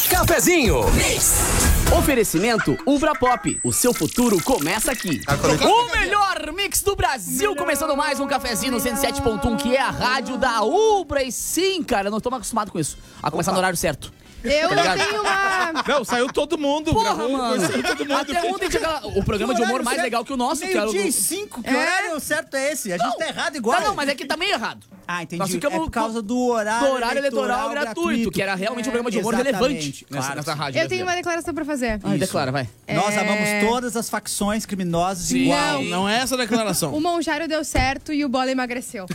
Cafezinho. Oferecimento Ubra Pop. O seu futuro começa aqui. O melhor mix do Brasil. Começando mais um cafezinho no 107.1, que é a rádio da Ubra. E sim, cara, eu não tô mais acostumado com isso. A começar no horário certo. Eu tenho uma... Não, saiu todo mundo. Porra, gravou, mano. saiu todo mundo. Até ontem tinha o programa de humor mais legal que o nosso. Que era o... Meio-dia e 5, que horário certo é esse? A gente tá errado igual. Não, mas é que tá meio errado. Ah, entendi. Nós ficamos é por causa do horário eleitoral gratuito, que era realmente um programa de humor relevante nessa rádio. Eu tenho uma declaração pra fazer. Declara, vai. Nós amamos todas as facções criminosas Sim. igual. Não é essa a declaração. O Monjário deu certo e o Bola emagreceu.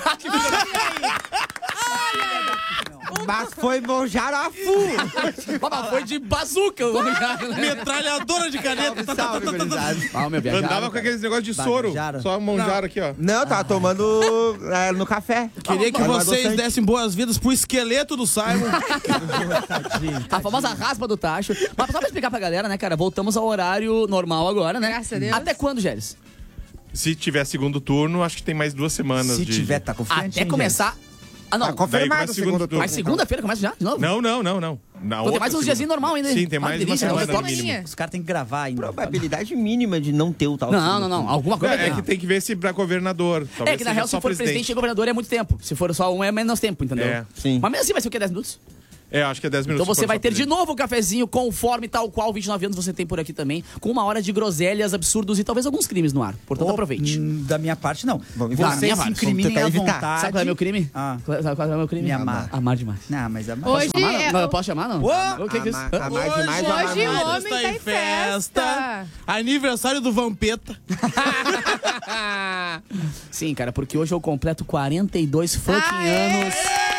Mas foi Monjário a full. Mas foi de bazuca. Metralhadora de caneta. Salve, gurizada. Meu viajado. Andava com aqueles negócios de soro. Baguejara. Só monjaram aqui, ó. Não, tava tomando no café. Queria que vocês dessem boas-vindas pro esqueleto do Simon. A famosa raspa do tacho. Mas só pra explicar pra galera, né, cara? Voltamos ao horário normal agora, né? Graças a Deus. Até quando, Gélis? Se tiver segundo turno, acho que tem mais 2 semanas. Se tiver, tá confiante. Até hein, começar... Ah, não. Tá confirmado começa o segundo turno. Mas segunda-feira começa já? De novo? Não. Então tem mais uns diazinhos normal ainda. Sim, tem mais uma delícia, semana top. no mínimo. gente? Os caras têm que gravar ainda. Probabilidade mínima de não ter o tal. Não. Alguma coisa É que tem que ver se pra governador. É que na real, se for presidente e governador é muito tempo. Se for só um, é menos tempo, entendeu? É. Sim. Mas mesmo assim vai ser o quê? 10 minutos? É, acho que é 10 minutos. Então você vai ter de novo o cafezinho conforme tal qual 29 anos você tem por aqui também, com 1 hora de groselhas, absurdos e talvez alguns crimes no ar. Portanto, aproveite. Da minha parte, não. Vamos evitar. Vocês minha se parte. incriminem Vamos tentar à evitar. vontade. Sabe qual é o meu crime? Ah. Sabe qual é o meu crime? Me amar. Amar demais. Não, mas é Hoje Chamar, não? é... Não, eu posso chamar, não? O que é isso? Amar demais ou amar Hoje o mais? homem tá em festa. Aniversário do Vampeta. Sim, cara, porque hoje eu completo 42 fucking anos.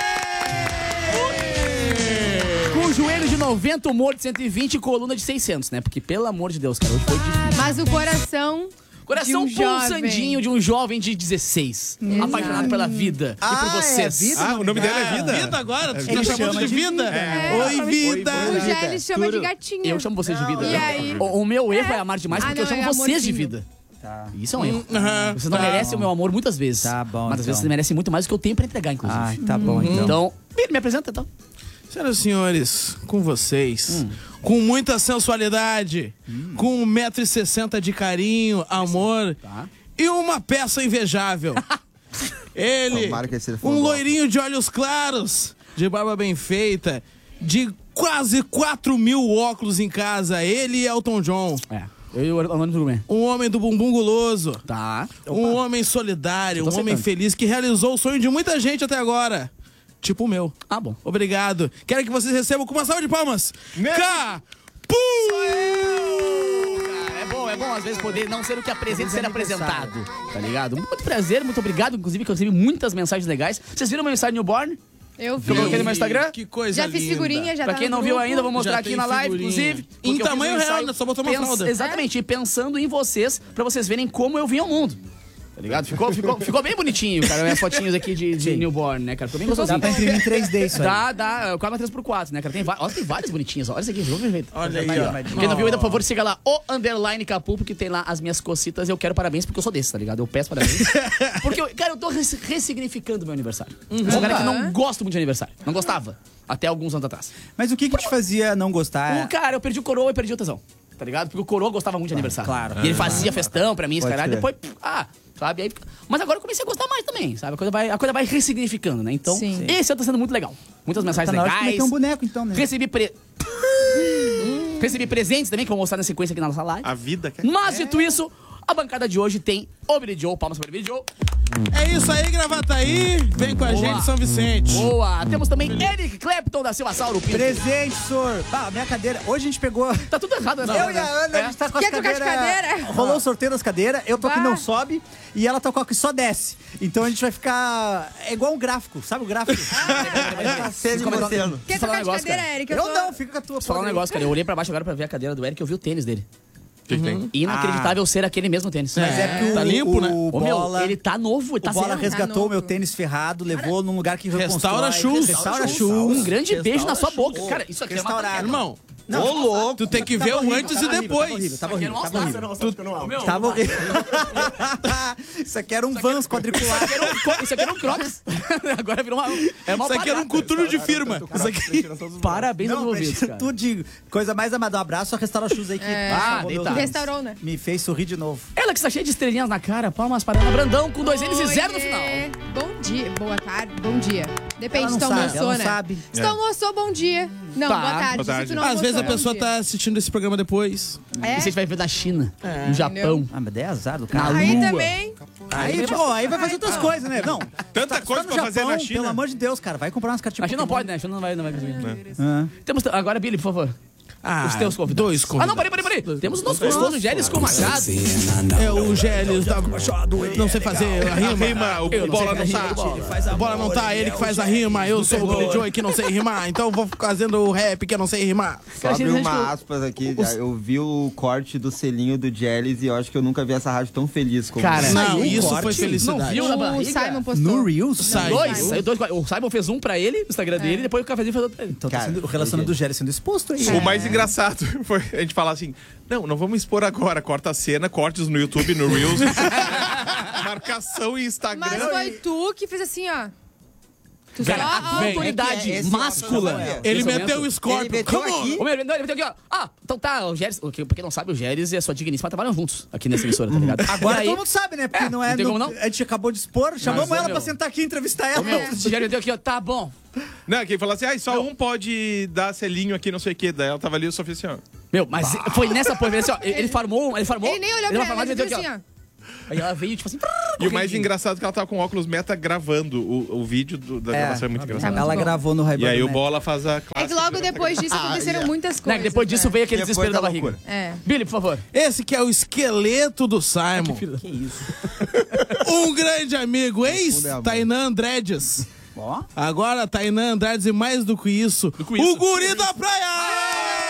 Com joelho de 90, humor de 120 e coluna de 600, né? Porque, pelo amor de Deus, cara, hoje foi difícil. Mas o coração Coração de um jovem. pulsandinho de um jovem de 16. Apaixonado pela vida e por vocês. é vida? O nome dela é Vida. Vida agora? Tu Ele tá chamando chama de de vida? vida. Oi, vida. O Gélis chama de gatinha. Eu chamo vocês de vida. E aí? O meu erro é amar demais porque eu não, chamo é vocês de amorzinho. vida. Tá. Isso é um erro. Aham. Vocês não merecem o meu amor muitas vezes. Tá bom, Mas às vezes então. vocês merecem muito mais do que eu tenho pra entregar, inclusive. Ai, tá bom, então. Então, me apresenta então. Senhoras e senhores, com vocês, com muita sensualidade, com 1,60 m de carinho, amor Tá. e uma peça invejável. Ele, Tomara que esse seja um bom. loirinho de olhos claros, de barba bem feita, de quase 4 mil óculos em casa, ele e Elton John. É. Eu e o Orlando Gourmet. Um homem do bumbum guloso, Tá. um homem solidário, Eu tô um homem aceitando. feliz que realizou o sonho de muita gente até agora. Tipo o meu. Ah, bom. Obrigado. Quero que vocês recebam com uma salva de palmas. Capu! É bom às vezes poder não ser o que apresenta e ser apresentado. Tá ligado? Muito prazer, muito obrigado. Inclusive, que eu recebi muitas mensagens legais. Vocês viram meu ensaio newborn? Eu Que eu coloquei no meu vi. Instagram? Que coisa Já fiz linda. figurinha, já Pra tá quem no não viu grupo. ainda, vou mostrar Já aqui tem na live, figurinha. inclusive. Em porque eu fiz tamanho um real, ensaio né? Só botou uma fralda. Exatamente, e pensando em vocês, pra vocês verem como eu vim ao mundo. Tá ligado? Ficou bem bonitinho, cara. As fotinhos aqui de newborn, né, cara? Ficou bem gostosinho. Dá pra imprimir em 3D isso aí. Dá. 4x3x4, né, cara? Tem várias bonitinhas. Olha isso aqui, viu? Perfeito. Olha aí, Vai, ó. vai. Quem não viu ainda, por favor, siga lá o _ Capu, porque tem lá as minhas cocitas. Eu quero parabéns, porque eu sou desse, tá ligado? Eu peço parabéns. Porque, eu tô ressignificando meu aniversário. Eu sou um cara que não gosto muito de aniversário. Não gostava. Até alguns anos atrás. Mas o que te fazia não gostar? Cara, eu perdi o coroa e perdi o tesão. Tá ligado? Porque o coroa gostava muito de aniversário. claro. E ele fazia festão pra mim, esse Pode caralho. crer. Depois, sabe? Aí, mas agora eu comecei a gostar mais também, sabe? A coisa vai ressignificando, né? Então, Sim. esse ano tá sendo muito legal. Muitas mensagens Tá na hora de legais. meter um boneco, então, né? Recebi presentes também, que eu vou mostrar na sequência aqui na nossa live. A vida quer. Mas, dito isso, a bancada de hoje tem o Billy Joe. Palmas para o Billy Joe. É isso aí, Gravataí. Vem com a gente, São Vicente. Boa. Temos também Eric Clapton da Silva Sauro Pinto. Presente, senhor. Bah, minha cadeira. Hoje a gente pegou... Tá tudo errado nessa Eu hora, e a né? Ana, a gente tá com as Quer trocar de cadeira? Rolou o sorteio das cadeiras, eu tô que Bah. não sobe e ela tá com a que só desce. Então a gente vai ficar... É igual um gráfico, sabe o gráfico? Sendo comentam- Marcelo. Quer falar trocar um de negócio, cadeira, cara. Eric? Eu não, fica com a tua. Deixa eu falar um negócio, cara. Eu olhei pra baixo agora pra ver a cadeira do Eric e eu vi o tênis dele. O que tem? Inacreditável ser aquele mesmo tênis. Mas é porque Tá limpo, né? o Ô, meu, Bola... ele tá novo, ele tá O Bola zero. resgatou novo. o meu tênis ferrado, levou num lugar que Restaura reconstrói. shoes. Restaura Restaura shoes. Um grande beijo na sua boca. Cara, isso aqui é uma Restaurado. Irmão, Ô, louco. Tu tem que ver o antes e depois. Tava horrível. Meu, Tava horrível. Isso aqui era um Vans quadriculado. Isso aqui era um Crocs. Agora virou uma... É uma Isso aqui era um cultura de firma. Isso aqui... Parabéns aos Não, envolvidos, cara. tu digo. Coisa mais amada. Um abraço a Restaura Shoes aí que salvou meus deitado. olhos. Restaurou, né? Me fez sorrir de novo. Ela que está cheia de estrelinhas na cara, palmas para Ana Brandão com 2 N's e 0 no final. Bom dia, boa tarde, bom dia. Depende Ela se não tu sabe, almoçou, ela não né? sabe. Se tu almoçou, bom dia. Não, Tá, boa tarde. boa tarde. Se tu não Às vezes a almoçou, pessoa bom dia. tá assistindo esse programa depois. E você vai ver na China, no Japão. Ah, mas daí é azar do Na cara. Aí Lua. também. Aí vai fazer outras coisas, né? Não. Tanta coisa pra fazer na China. Pelo amor de Deus, cara. Vai comprar umas cartinhas. A China não pode, né? A China não vai conseguir. Ah. Temos, agora, Billy, por favor. Os teus convidados. 2 Ah, não, convidados. peraí. Temos o nosso gostoso Gélis com Machado. É o Gélis da... Não sei fazer a rima. O bola não tá. A bola não tá, ele que faz a rima. Eu sou o Billy Joy que não sei rimar. Então eu vou fazendo o rap que eu não sei rimar. Só abrir uma aspas aqui. Eu vi o corte do selinho do Jellies e eu acho que eu nunca vi essa rádio tão feliz como Cara, Não, Saiu um isso corte? foi felicidade. Não viu na O barriga? Simon postou. No Reels? Saiu. Saiu dois. O Simon fez um pra ele, no Instagram dele, e depois o cafezinho fez outro pra ele. Então tá Cara, sendo, o relacionamento do Gélis sendo exposto aí. O mais engraçado foi a gente falar assim: não vamos expor agora. Corta a cena, cortes no YouTube, no Reels. Marcação e Instagram. Mas foi tu que fez assim, ó. Tu Cara, a vem. autoridade É que esse máscula. Ele Nesse meteu o momento. Scorpio. Ele meteu Come on. aqui. Ô, meu, não, ele meteu aqui, ó. Ah, então tá, o Gélis, pra quem não sabe, o Gélis e a sua digníssima trabalham juntos aqui nessa emissora, tá ligado? Agora E aí, todo mundo sabe, né? Porque não é. não tem como não. A gente acabou de expor, chamamos Mas, ela meu. pra sentar aqui e entrevistar ela. o Gélis meteu aqui, ó, tá bom. Não, quem falou assim, só um pode dar selinho aqui, não sei o quê. Daí ela tava ali, eu só fiz assim, ó. Meu, mas foi nessa porra, assim, ó, ele farmou. Ele nem olhou pra ela, ele meteu fez aqui, assim, ó. ó. Aí ela veio, tipo assim... E o mais engraçado é que ela tava com óculos meta gravando o vídeo da gravação, é muito engraçado. Ela gravou no Ray-Ban. E aí o né? Bola faz a clássica. É que logo depois disso aconteceram muitas Né, coisas. que depois disso né? veio aquele Depois desespero da da barriga. loucura. É. Billy, por favor. Esse que é o esqueleto do Simon. Que isso? Um grande amigo, ex-Tainan Andredes. Ó. Agora Tainan Andrades e mais do que isso, que isso. o guri da praia!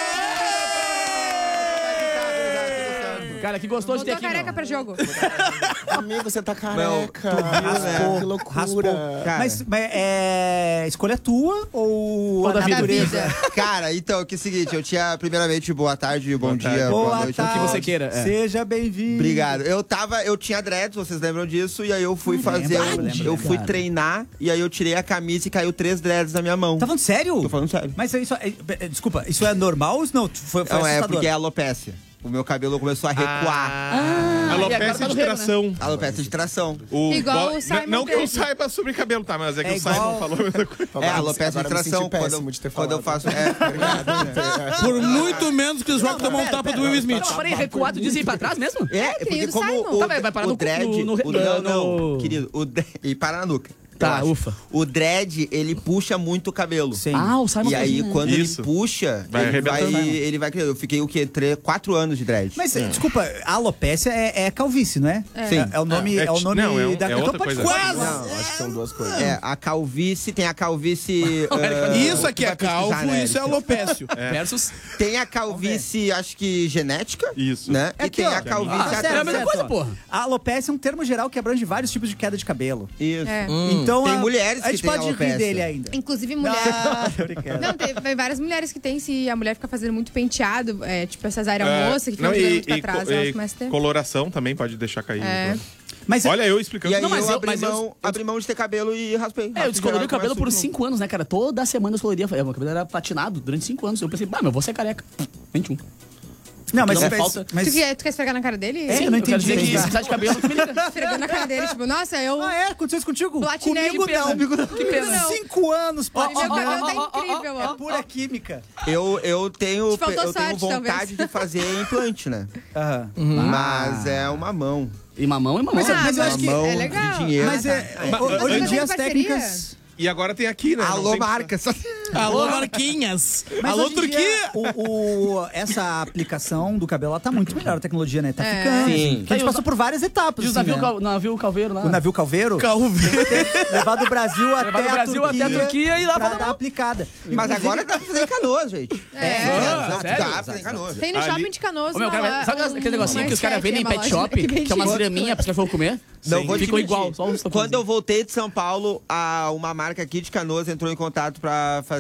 Cara, que gostou de ter Botou aqui, careca meu. pra jogo. Amigo, você tá careca. Raspou, Que loucura. raspou. Cara. Mas é escolha tua ou da a vida? natureza? Cara, então, que é o seguinte, eu tinha, primeiramente, boa tarde, bom dia, boa Boa noite. O que tarde. você queira. É. Seja bem-vindo. Obrigado. Eu tinha dreads, vocês lembram disso? E aí eu fui fazer, lembro, eu fui cara. treinar, e aí eu tirei a camisa e caiu 3 dreads na minha mão. Tá falando sério? Tô falando sério. Mas isso desculpa, isso é normal ou não? Foi Não, é assustador? porque é alopécia. O meu cabelo começou a recuar. e agora Alopecia tá no de reino, tração. Alopecia de tração. Igual o Simon Não que eu teve. saiba sobre cabelo, tá? Mas é que É o igual- Simon falou a mesma coisa. É, alopecia de Agora eu me tração. senti péssimo de ter Quando eu falado. faço... Por muito menos que os Rock tomou um tapa do Will Smith. Não, peraí, recuado diz ir pra trás mesmo? É, porque querido como Simon. o, Tá, vai parar o no- dread... no- não, no- querido. E para na nuca. Tá, eu acho. ufa. O dread, ele puxa muito o cabelo. Sim. Ah, o Simon E aí, fez, né? quando Isso. ele puxa, Vai arrebentando. ele vai criando. Eu fiquei, o quê? 4 anos de dread. Mas, desculpa, a alopecia é calvície, não é? Sim. É o nome, é o nome não, é da... outra então pode coisa. quase. Não, acho que são duas coisas. É, a calvície, tem a calvície... Isso aqui é vai pesquisar, calvo, né, isso é Eric? alopécio. Versus... Tem a calvície, acho que genética. Isso. Né? É E aqui, tem ó. a calvície Ah, sério, É a mesma certo, coisa, ó. porra. A alopecia é um termo geral que abrange vários tipos de queda de cabelo. Isso. É. Então, Tem mulheres a gente que têm pode rir alopecia. dele ainda. Inclusive mulher. Tô brincando. Não, tem várias mulheres que tem, se a mulher ficar fazendo muito penteado, tipo essas áreas moça que ficam Não, jogando muito pra trás, elas começam a ter. coloração também pode deixar cair. É. Mas Olha, eu explicando. E aí Não, mas eu, eu- abri, mas eu- mão, abri mão de ter cabelo e raspei. É, eu descolori o cabelo por Começo de 5 anos, né, cara? Toda semana eu descoloria. Meu cabelo era platinado durante 5 anos. Eu pensei, eu vou ser careca. 21. não, mas, não mas, falta. mas- Tu quer esfregar na cara dele? É, eu não Eu quero entendi. dizer que se precisar de cabelo, tu me liga. Esfregando na cara dele, tipo, nossa, eu... Ah, é? Aconteceu isso contigo? Platinei, Comigo que pena. não. Comigo não. Que pena. 5 anos Meu platinando. cabelo tá incrível, ó. É pura química. Eu tenho Te faltou sorte, vontade talvez. de fazer implante, né? Aham. Mas é uma mão. E mamão é mamão. Mas eu acho que- Uma mão é legal. de dinheiro. Mas hoje em Mas dia tem as parceria? técnicas... E agora tem aqui, né? Não Alô, tem- marca. Alô, Marquinhas. Mas Alô, hoje em dia, Turquia. essa aplicação do cabelo ela tá muito melhor, a tecnologia, né? Tá É. ficando. Sim. Porque a gente passou por várias etapas. E o assim, navio, né? navio calveiro lá. O navio Calveiro levar do Brasil até do Brasil até a Turquia e lá pra pra dar aplicada. Mas agora dá pra fazer em Canoas, gente. Não, sério? dá pra fazer em Canoas. Tem no Ali- shopping de Canoas. Ô, meu, cara, sabe aquele negocinho que os caras vendem em pet shop? Que é umas graminhas pra cachorro comer? Não vou te Ficou mentir. igual, só os Quando eu voltei de São Paulo, uma marca aqui de Canoas entrou em contato pra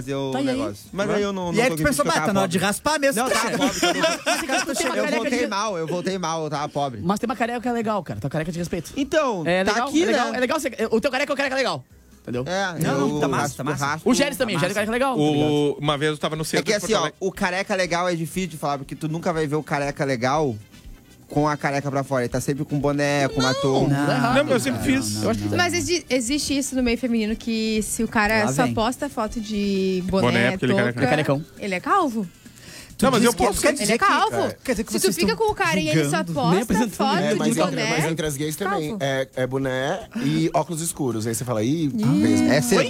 fazer o Tá, e aí? negócio. Mas aí eu não E aí tô tu pensou, acreditando que eu tá na hora de tava raspar mesmo. pobre. Não, tava pobre. Eu voltei de... mal, eu tava pobre. Mas tem uma careca legal, cara. Tua careca de respeito. Então, É legal, tá aqui, é legal, né? é legal. O teu careca é o careca legal. Entendeu? Não, tá massa, tá massa. O Gélis também, o Gélis é careca legal. Uma vez eu tava no centro É que de assim, Porto ó, Alegre. o careca legal é difícil de falar, porque tu nunca vai ver o careca legal com a careca pra fora. Ele tá sempre com boné, com batom. Tá errado. Não, mas eu sempre fiz. Eu acho que Mas existe isso no meio feminino que se o cara Lá só vem. posta foto de Boné, boné, porque ele é touca, careca. É carecão. ele é calvo? Não, mas eu Diz que- posso. quer Ele dizer é calvo. quer dizer que Se tu vocês fica estão com o cara e ele só julgando, nem posta apresentando foto ninguém. mas, de boné... mas entre as gays também. calvo. É boné e óculos escuros. Aí você fala, ih, mesmo. É sempre.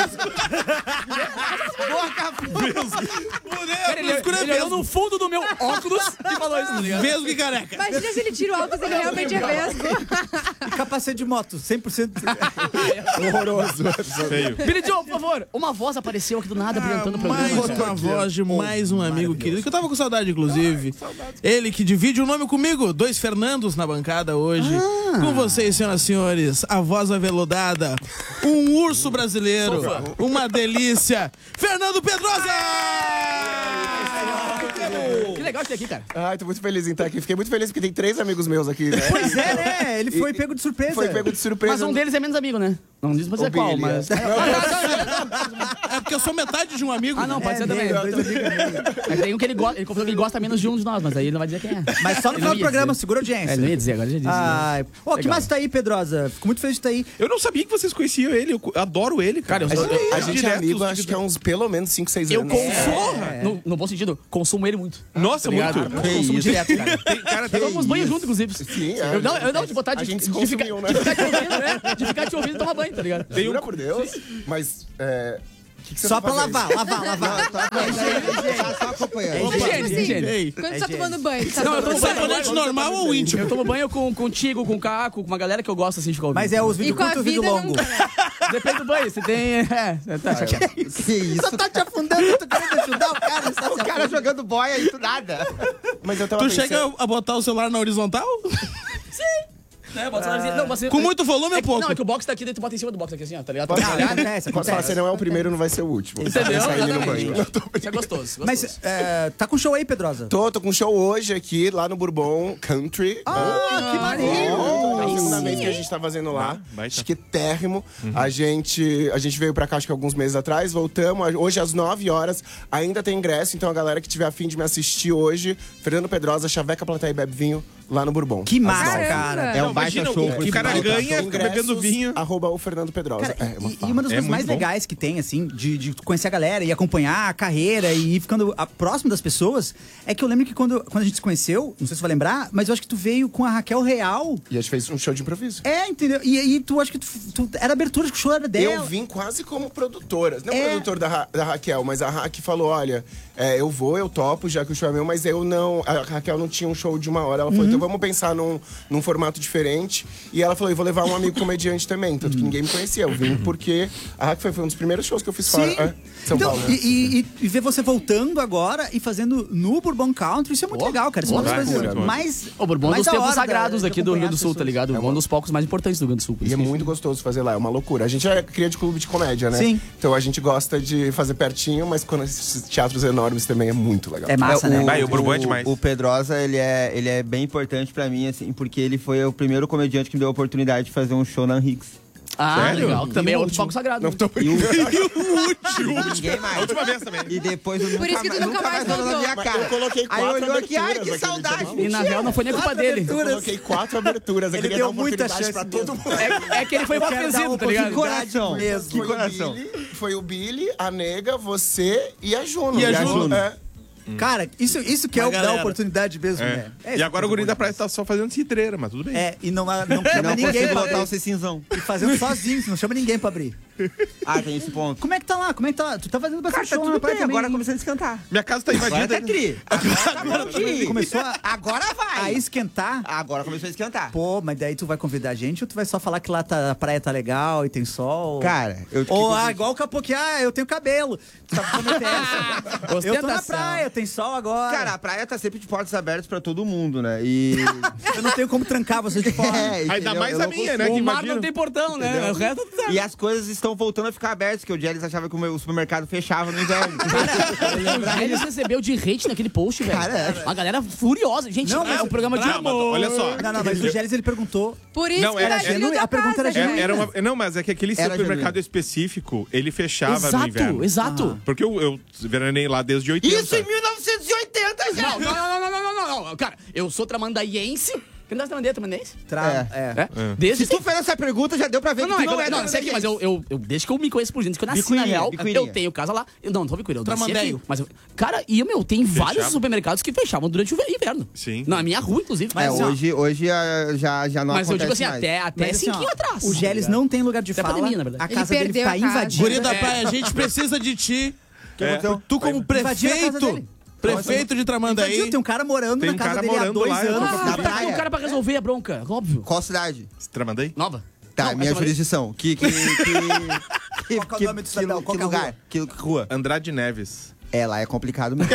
Cara, ele olhou no fundo do meu óculos e falou isso, tá ligado? Mesmo que careca. Imagina se ele tira o óculos, ele realmente é vesgo. E capacete de moto, 100%. Horroroso. Feio. Billy Joe, por favor. Uma voz apareceu aqui do nada, brilhantando o programa. Mais cara. uma voz de mais um amigo querido, que eu tava com saudade, inclusive. Ele que divide o nome comigo, 2 Fernandos na bancada hoje. Com vocês, senhoras e senhores, a voz aveludada, um urso brasileiro, uma delícia, Fernando Pedrosa! Que legal ter aqui, cara. Ai, tô muito feliz em estar aqui. Fiquei muito feliz porque tem 3 amigos meus aqui, né? Pois é, né? Ele foi pego de surpresa. Foi pego de surpresa. Mas um deles é menos amigo, né? Não diz pra dizer O qual, Billy, mas... É porque eu sou metade de um amigo. Ah, não, pode ser também. Mas tem um que ele gosta, ele confirmou que ele gosta menos de um de nós, mas aí ele não vai dizer quem é. Mas só no Ele final não do ia programa, dizer. segura a audiência. É, ele não ia dizer, agora já disse. Ai, ó, que Legal. massa tá aí, Pedrosa. Fico muito feliz de estar aí. Eu não sabia que vocês conheciam ele. Eu adoro ele, cara. Cara, A gente é amigo, acho que há uns pelo menos 5, 6 eu anos. consumo, no bom sentido, consumo ele muito. Nossa, Tá ligado? muito. Consumo direto, cara. Cara, Tomamos banho junto, inclusive. Sim, Eu não, de vontade A de, gente se de ficar, consumiu, né? de ficar te ouvindo, né? De ficar te ouvindo e tomar banho, tá ligado? Jura por Deus? Mas, que você Só tá pra fazendo? lavar. Tá só acompanhando. Higiene, higiene. Ei, Quando tu tá tomando banho, tá Não, eu tô tomando banho. banho. sabonete normal ou íntimo? Eu tomo banho contigo, com o Caco, com uma galera que eu gosto assim de ficar ouvindo. Mas é os E vídeos com a curto ou vídeo vida longo? não... Depende do banho, você tem... Que isso? Você tá te afundando, tu querendo ajudar o cara. O cara jogando boia e tu nada. Mas eu tava Tu pensando... chega a botar o celular na horizontal? Não, você... Com muito volume ou pouco? Não, é que o box tá aqui, daí tu bota em cima do box aqui assim, ó, tá ligado? Posso Pra falar? olhar. Acontece, Posso falar, acontece. se não é o primeiro, não vai ser o último. Entendeu? Sair no Exatamente. banho. Isso é gostoso. Mas tá com show aí, Pedrosa? Tô com um show hoje aqui, lá no Bourbon Country. Ah, que maneiro. É a segunda vez que a gente tá fazendo lá. Baita. Chiquetérrimo. A gente veio pra cá, acho que alguns meses atrás, voltamos. Hoje, às 9 horas, ainda tem ingresso. Então, a galera que tiver afim de me assistir hoje, Fernando Pedrosa, Chaveca, Plateia e Bebe Vinho, lá no Bourbon. Que massa, Caramba. cara. É um baita Imagina, show. o cara ganha, fica bebendo vinho. @o Fernando Pedrosa. Cara, uma e farra. uma das É coisas mais muito bom. legais que tem, assim, de conhecer a galera e acompanhar a carreira e ir ficando próximo das pessoas, é que eu lembro que quando a gente se conheceu, não sei se você vai lembrar, mas eu acho que tu veio com a Raquel Real. E a gente fez um show de improviso. É, entendeu? E tu acho que tu era abertura, acho que o show era dela. Eu vim quase como produtora. Não É. produtor da Raquel, mas a Raquel falou: olha, eu topo, já que o show é meu, mas eu não. A Raquel não tinha um show de 1 hora. Ela falou: então vamos pensar num formato diferente. E ela falou: eu vou levar um amigo comediante também. Tanto que ninguém me conhecia. Eu vim porque a Raquel foi um dos primeiros shows que eu fiz fora. São então, Paulo. Né? e ver você voltando agora e fazendo no Bourbon Country, isso é muito legal, cara. Isso é uma das muito coisas bom. mais. O Bourbon é um mais dos da tempos hora sagrados de aqui do Rio acompanhar do as Sul, tá pessoas. ligado? É um dos palcos mais importantes do Rio Grande do Sul. por E isso é que- muito gostoso fazer lá, é uma loucura. A gente é cria de clube de comédia, né? Sim. Então a gente gosta de fazer pertinho, mas quando esses teatros enormes também é muito legal. É massa, né? Vai, o Bourbon é demais. O Pedrosa, ele é bem importante pra mim, assim, porque ele foi o primeiro comediante que me deu a oportunidade de fazer um show na Higgs. Ah, Sério? legal. Que também é outro palco sagrado. Não tô E o Ninguém mais. A última vez também. E depois eu Por isso que tu nunca mais falou na voltou. minha cara. Eu coloquei Aí 4 olhou aqui, ai, aberturas que aquele saudade. E na real não foi nem culpa dele. Eu coloquei 4 aberturas. Eu Ele queria deu dar muita oportunidade chance pra mesmo. todo mundo. É que ele foi Eu quero dar ofensivo, uma tá ligado? oportunidade Coração. mesmo. Que coração. Foi o Billy, a Nega, você e a Juno. E a Juno. É. Cara, isso que é A o da galera. oportunidade mesmo, É. né? E agora o guri da praia tá só fazendo cidreira, mas tudo bem. E não chama Não ninguém consegui pra botar o abrir. Cecinzão. E fazendo sozinho, não chama ninguém pra abrir. Ah, tem esse ponto. Como é que tá lá? Como é que tá? Tu tá fazendo Cara, bastante tá show tudo na praia bem, também. agora começando a esquentar. Minha casa tá Agora invadida. tá tri. Agora tá tri. Começou a Agora vai. esquentar. Agora começou a esquentar. Pô, mas daí tu vai convidar a gente ou tu vai só falar que lá a praia tá legal e tem sol? Cara, eu... Ou, igual o Capoque, eu tenho cabelo. Tu tá prometendo essa. Eu tô na Ostentação. praia, tem sol agora. Cara, a praia tá sempre de portas abertas pra todo mundo, né? E... eu não tenho como trancar vocês de fora. É, Ainda entendeu? mais Eu a não minha, né? O Que mar imagina. não tem portão, né? O resto tá. E as coisas estão estão voltando a ficar abertos, que o Jellies achava que o supermercado fechava no inverno. O Gélis recebeu de hate naquele post, velho. Cara, Uma galera furiosa. Gente, Não, mas é um programa de Não, mas amor. olha só. Não, mas o Gélis, ele perguntou. Por isso Não, que era- tá genuíno a pergunta era genuína. Não, mas é que aquele Era supermercado genuíno. específico, ele fechava no inverno. Exato. Porque eu veranei lá desde 80. Isso em 1980 já! Não. Cara, eu sou tramandaiense. Quem dá tramandaense? É. Desde Se tu fez essa pergunta, já deu pra ver Não, que tu não é não, sei aqui, mas eu desde que eu me conheço por gente, que eu nasci Bicuinha, na real, bicuinha. eu tenho casa lá. Não tô bicuinha, eu nasci Tramandaio. aqui. Mas, cara, tem vários Fechava. supermercados que fechavam durante o inverno. Sim. Na minha rua, inclusive. É, Mas, hoje já não mas eu acontece digo assim, mais. até Mas, assim, ó, 5 atrás. O Gélis não tem lugar de Até fala. pandemia, na verdade. A Ele casa dele perdeu tá a casa. invadida. Guria da praia, a gente precisa de ti. aconteceu? Tu como Invadiram a casa prefeito. dele. Prefeito de Tramandaí. Invadiu, tem um cara morando Tem na um casa cara dele há morando 2 lá, eu tô anos. Na Tem um praia? cara pra resolver a bronca, óbvio. Qual cidade? Tramandaí? Nova. Tá, Não, minha essa jurisdição. Que Qual que é o nome do cidadão? Qual que é a lugar? Que rua? Andrade Neves. É, lá é complicado mesmo.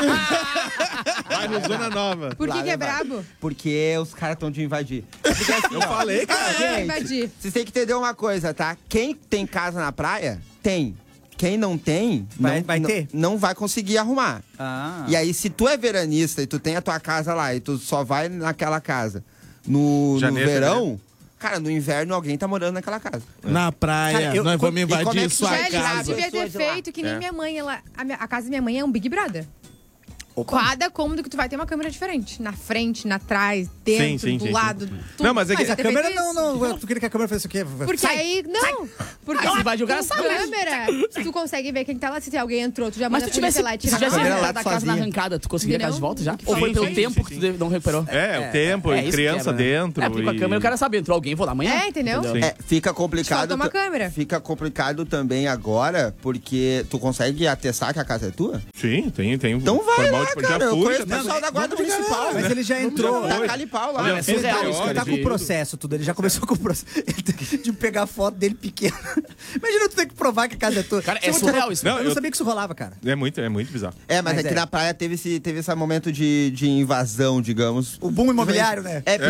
Vai no Zona Nova. Por Lá que é levar. brabo? Porque os caras estão de invadir. Porque, assim, Eu falei, cara. Vai invadir. Vocês têm que entender uma coisa, tá? Quem tem casa na praia, tem. Quem não tem, Vai ter? não vai conseguir arrumar. Ah. E aí, se tu é veranista e tu tem a tua casa lá e tu só vai naquela casa no Janeiro, verão, fevereiro. cara, no inverno alguém tá morando naquela casa. Na praia, Cara, eu- nós vamos e como é invadir que sua Velho, casa. devia ter Pessoas de lá. feito que nem É. minha mãe. A casa da minha mãe é um Big Brother. Cada cômodo que tu vai ter uma câmera diferente. Na frente, na trás, dentro, Sim, do sim, lado. sim. Tudo. Não, mas é que- Devia A ter câmera feito isso. não. Tu queria que a câmera fizesse o quê? Porque aí, não. Porque Se invade o cara, com sabe, né? câmera, tu consegue ver quem tá lá. Se alguém entrou, tu já Mas manda se a polícia tivesse, lá e se tira a tivesse câmera câmera. lá entrado da casa na sozinha. arrancada, tu conseguiria a casa de volta já? Sim, Ou foi pelo sim, tempo sim, que tu não recuperou? O tempo, isso que criança quebra, né? dentro. É, porque com a câmera o cara sabe, entrou alguém, vou lá amanhã. É, entendeu? Sim. É, fica complicado. Falta uma câmera. Fica complicado também agora, porque tu consegue atestar que a casa é tua? Sim, tem. Então vai Formal lá, de- cara. Já Eu fui, conheço já o tá- pessoal da guarda municipal. Mas ele já entrou. Tá cali-pau lá. Olha, é surreal isso, Ele cara. tá com o processo, tudo. Ele já começou com o processo de pegar a foto dele pequena. Imagina tu ter que provar que a casa é tua. Cara, Isso é muito surreal louco. isso. Não, Eu não eu- sabia que isso rolava, cara. É muito bizarro. É, mas Mas aqui é. na praia teve esse momento de invasão, digamos. O boom imobiliário, né? É,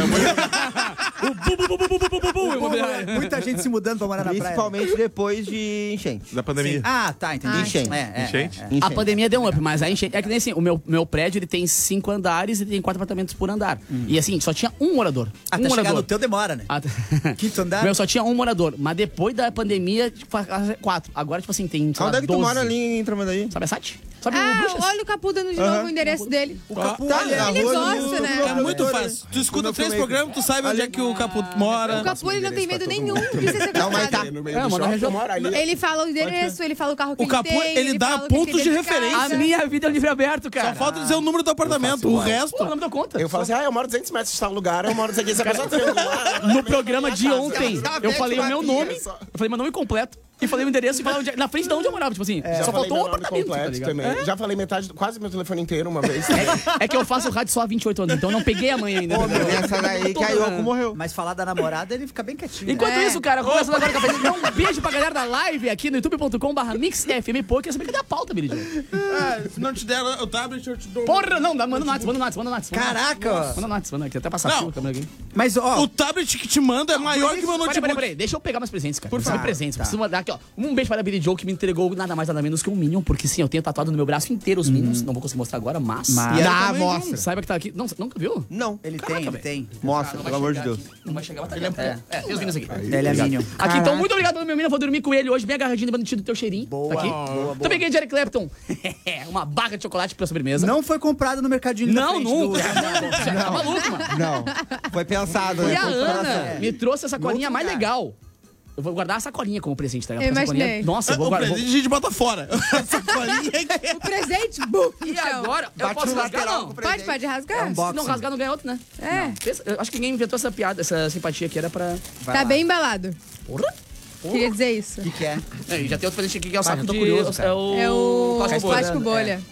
Muita gente se mudando pra morar na praia. principalmente depois de enchente. Da pandemia. Ah, tá, entendi. Enchente. Enchente? A pandemia deu um up, mas a enchente. É que nem assim, o meu prédio ele tem 5 andares e tem 4 apartamentos por andar. E assim, só tinha um morador. Até um chegar morador. no teu demora, né? Quinto andar? Meu, só tinha um morador. Mas depois da pandemia, tipo, 4. Agora, tipo assim, tem. sei lá, Onde é que tu 12. mora ali em Tramandaí? Sabe a Sati? Sabe o Ah, Bruxas? olha o Capu dando de novo o endereço dele. Tá, Ele gosta, né? É muito fácil. Tu escuta 3 programas, tu sabe onde é que o Caputo mora. O Capu, ele não tem medo nenhum de ser Não, mas tá. sequestrado. No meio É, do mano, shopping, eu moro ali. Ele fala o endereço, ele fala o carro que O Capu, tem. ele dá fala o que pontos tem de dentro referência. A minha vida é um livre aberto, cara. Só falta dizer o número do apartamento. O resto. Pô, não me deu conta. Eu falo assim, eu moro 200 metros de tal lugar, eu moro aqui, essa pessoa tá vendo lá. No programa de ontem, Tá eu bem falei o meu vazia, nome, só. eu falei meu nome completo, e falei o endereço e falei na frente de onde eu morava, tipo assim, Já só falei faltou um meu nome apartamento, tá completo ligado? também. Já falei quase meu telefone inteiro uma vez. É que eu faço rádio só há 28 anos, então eu não peguei a manhã ainda. Essa daí que a Yoko morreu. Mas falar da namorada, ele fica bem quietinho. Enquanto É. isso, cara, começando agora com a Dá um beijo pra galera da live aqui no youtube.com/mixfm, pô, quer saber cadê a pauta, Billy Joe? Ah, se não te der o tablet, eu te dou. Porra, não, manda no Nats. Caraca, ó. Manda no Nats, manda aqui, até passar Não. a câmera aqui. Mas, ó, O tablet que te manda é maior que meu notebook. Peraí, deixa eu pegar meus presentes, cara. Por favor. presentes, Tá. preciso mandar aqui, ó. Um beijo para a Billy Joe, que me entregou nada mais, nada menos que um Minion, porque sim, eu tenho tatuado no meu braço inteiro os Minions, não vou conseguir mostrar agora, mas... Mas- E Dá, também, mostra. Saiba que tá aqui. Não, você nunca viu? Não. ele Caraca, tem, ele velho. tem. Mostra, Não vai pelo amor de chegar Deus. aqui, não vai chegar, vai tá tem os Minions aqui. Ele é Minion. Aqui, então, muito obrigado pelo meu Minion, vou dormir com ele hoje, bem agarradinho, lembrando do teu cheirinho. Boa, Tá aqui. boa. Também ganhei de Eric Clapton. Uma barra de chocolate pra sobremesa. Não foi comprado no mercadinho da Não, frente nunca. do- Tá maluco, mano. Não. Foi pensado, E né? a Foi Ana pensado. me trouxe a sacolinha No outro mais lugar. legal. Eu vou guardar a sacolinha como presente, tá ligado? Eu Porque a sacolinha- imaginei. Nossa, eu vou O guardar. presente a gente bota fora. Sacolinha que O presente, bum, E agora? Eu Bate posso no rasgar, lateral não? com o Pode rasgar. É um Se boxing. não rasgar, não ganha outro, né? É. Pensa- eu acho que ninguém inventou essa piada, essa simpatia aqui era pra... Vai Tá lá. bem embalado. Porra! Queria dizer isso. O que é? É, e já tem outro presente aqui que é o Vai, saco eu tô de... curioso, cara. É o... É o plástico bolha. plástico bolha.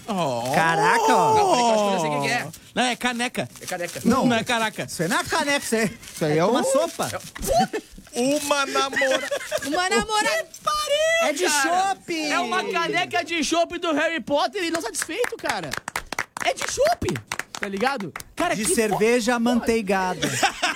Caraca, ó. Não, peraí que eu acho que eu sei o que é. Não, é caneca. É careca. Não é caraca. Isso aí não é caneca, isso aí. Isso aí é uma um... sopa. Uma namorada. Uma namorada. É de chopp. É uma caneca de chopp do Harry Potter e não satisfeito, cara. É de chopp, tá ligado? Cara, De que cerveja amanteigada.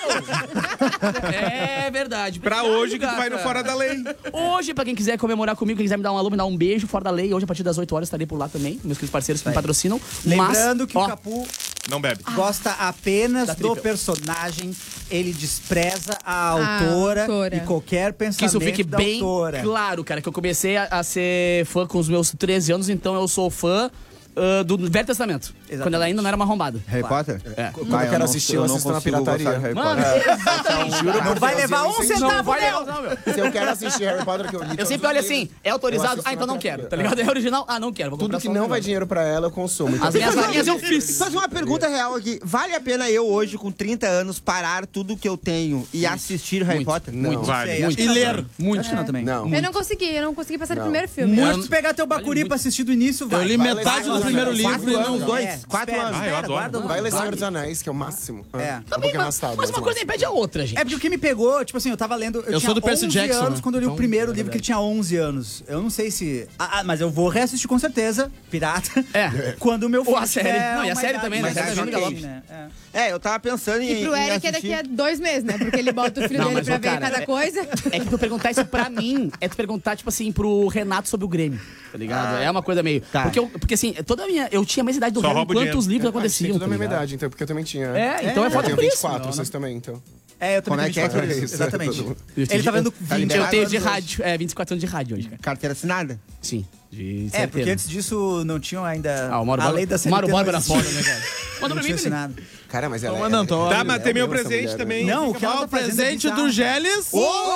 É verdade. Pra Obrigado, hoje que tu vai no gata. Fora da Lei. Hoje, pra quem quiser comemorar comigo, quem quiser me dar um alô, me dar um beijo, Fora da Lei. Hoje, a partir das 8 horas, estarei por lá também. Meus queridos parceiros que me patrocinam. Lembrando que ó, o Capu Não bebe. gosta apenas Da do Tripel. personagem, ele despreza a autora, autora. e qualquer que pensamento isso fique da bem autora. claro, cara, que eu comecei a ser fã com os meus 13 anos, então eu sou fã do Velho Testamento. Exatamente. Quando ela ainda não era uma arrombada. Harry Potter? É. Quando eu quero assistir, eu assisto na pirataria. Mano, Juro Não por vai Deus, levar eu um incentivo- centavo, não vai meu! levar, não, meu. Se eu quero assistir Harry Potter, que eu li Eu todos sempre os olho livros, assim, é autorizado? assisto Ah, então na não quero, pirataria. tá ligado? É original? Ah, não quero. Vou Tudo comprar que só não um vai negócio. dinheiro pra ela, eu consumo. Então, As minhas varinhas eu fiz. Faz uma pergunta real aqui. Vale a pena eu hoje, com 30 anos, parar tudo que eu tenho e assistir Harry Muito. Potter? Não. Vale. Sei, acho que E não ler. também. Muito. Acho que não também. Não. Eu não consegui passar do Não. primeiro filme. Muito se pegar teu Bacuri pra assistir do início, vai. Eu li Vai metade levar do primeiro uns livro 4 e anos, não... 2, 4 espera, anos. Ah, eu adoro. guarda Vai ler guarda. Senhor dos Anéis, que é o máximo. É. Um pouquinho arrastado. Mas uma coisa impede a outra, gente. É porque o que me pegou, tipo assim, eu tava lendo. Eu Eu tinha sou do Percy 11 Jackson, anos né? quando eu li o Então, primeiro livro, que ele tinha 11 anos. Eu não sei se. Mas eu vou reassistir com certeza, Pirata. É. Quando o meu filho. Ou a série. tiver Não, e a uma série idade também, né? mais A série ok, tá vindo né? É. Eu tava pensando em E pro Eric é daqui a 2 meses, né? Porque ele bota o filho Não, dele mas, pra ô, ver cara, cada coisa. É que tu perguntar isso pra mim, é tu perguntar, tipo assim, pro Renato sobre o Grêmio, tá ligado? É uma coisa meio... Tá. Porque assim, toda a minha... Eu tinha a mesma idade do Só Harry rouba o enquanto dinheiro. os livros Tem aconteciam, tudo a tá mesma ligado? idade, então, porque eu também tinha. Então é Eu foda tenho por isso. 24, vocês também, então. É, eu também Como é tenho que é? 24 anos. Isso, Exatamente. todo mundo. Ele tá vendo Tá 20 liberado? Eu tenho de anos hoje. rádio, 24 anos de rádio hoje, cara. Carteira assinada? Sim, de É, porque certeza. antes disso não tinham ainda. Ah, o Mauro a lei da Borba, o Mauro CLT Borba não era foda, existia. né, cara? Manda Não pra mim, tinha Felipe. assinado. Cara, mas ela Mas não, tô- Tá, mas tem meu eu amo essa presente mulher, também. Não, o que ela Ó, tá o fazendo é presente bizarro. do Geles.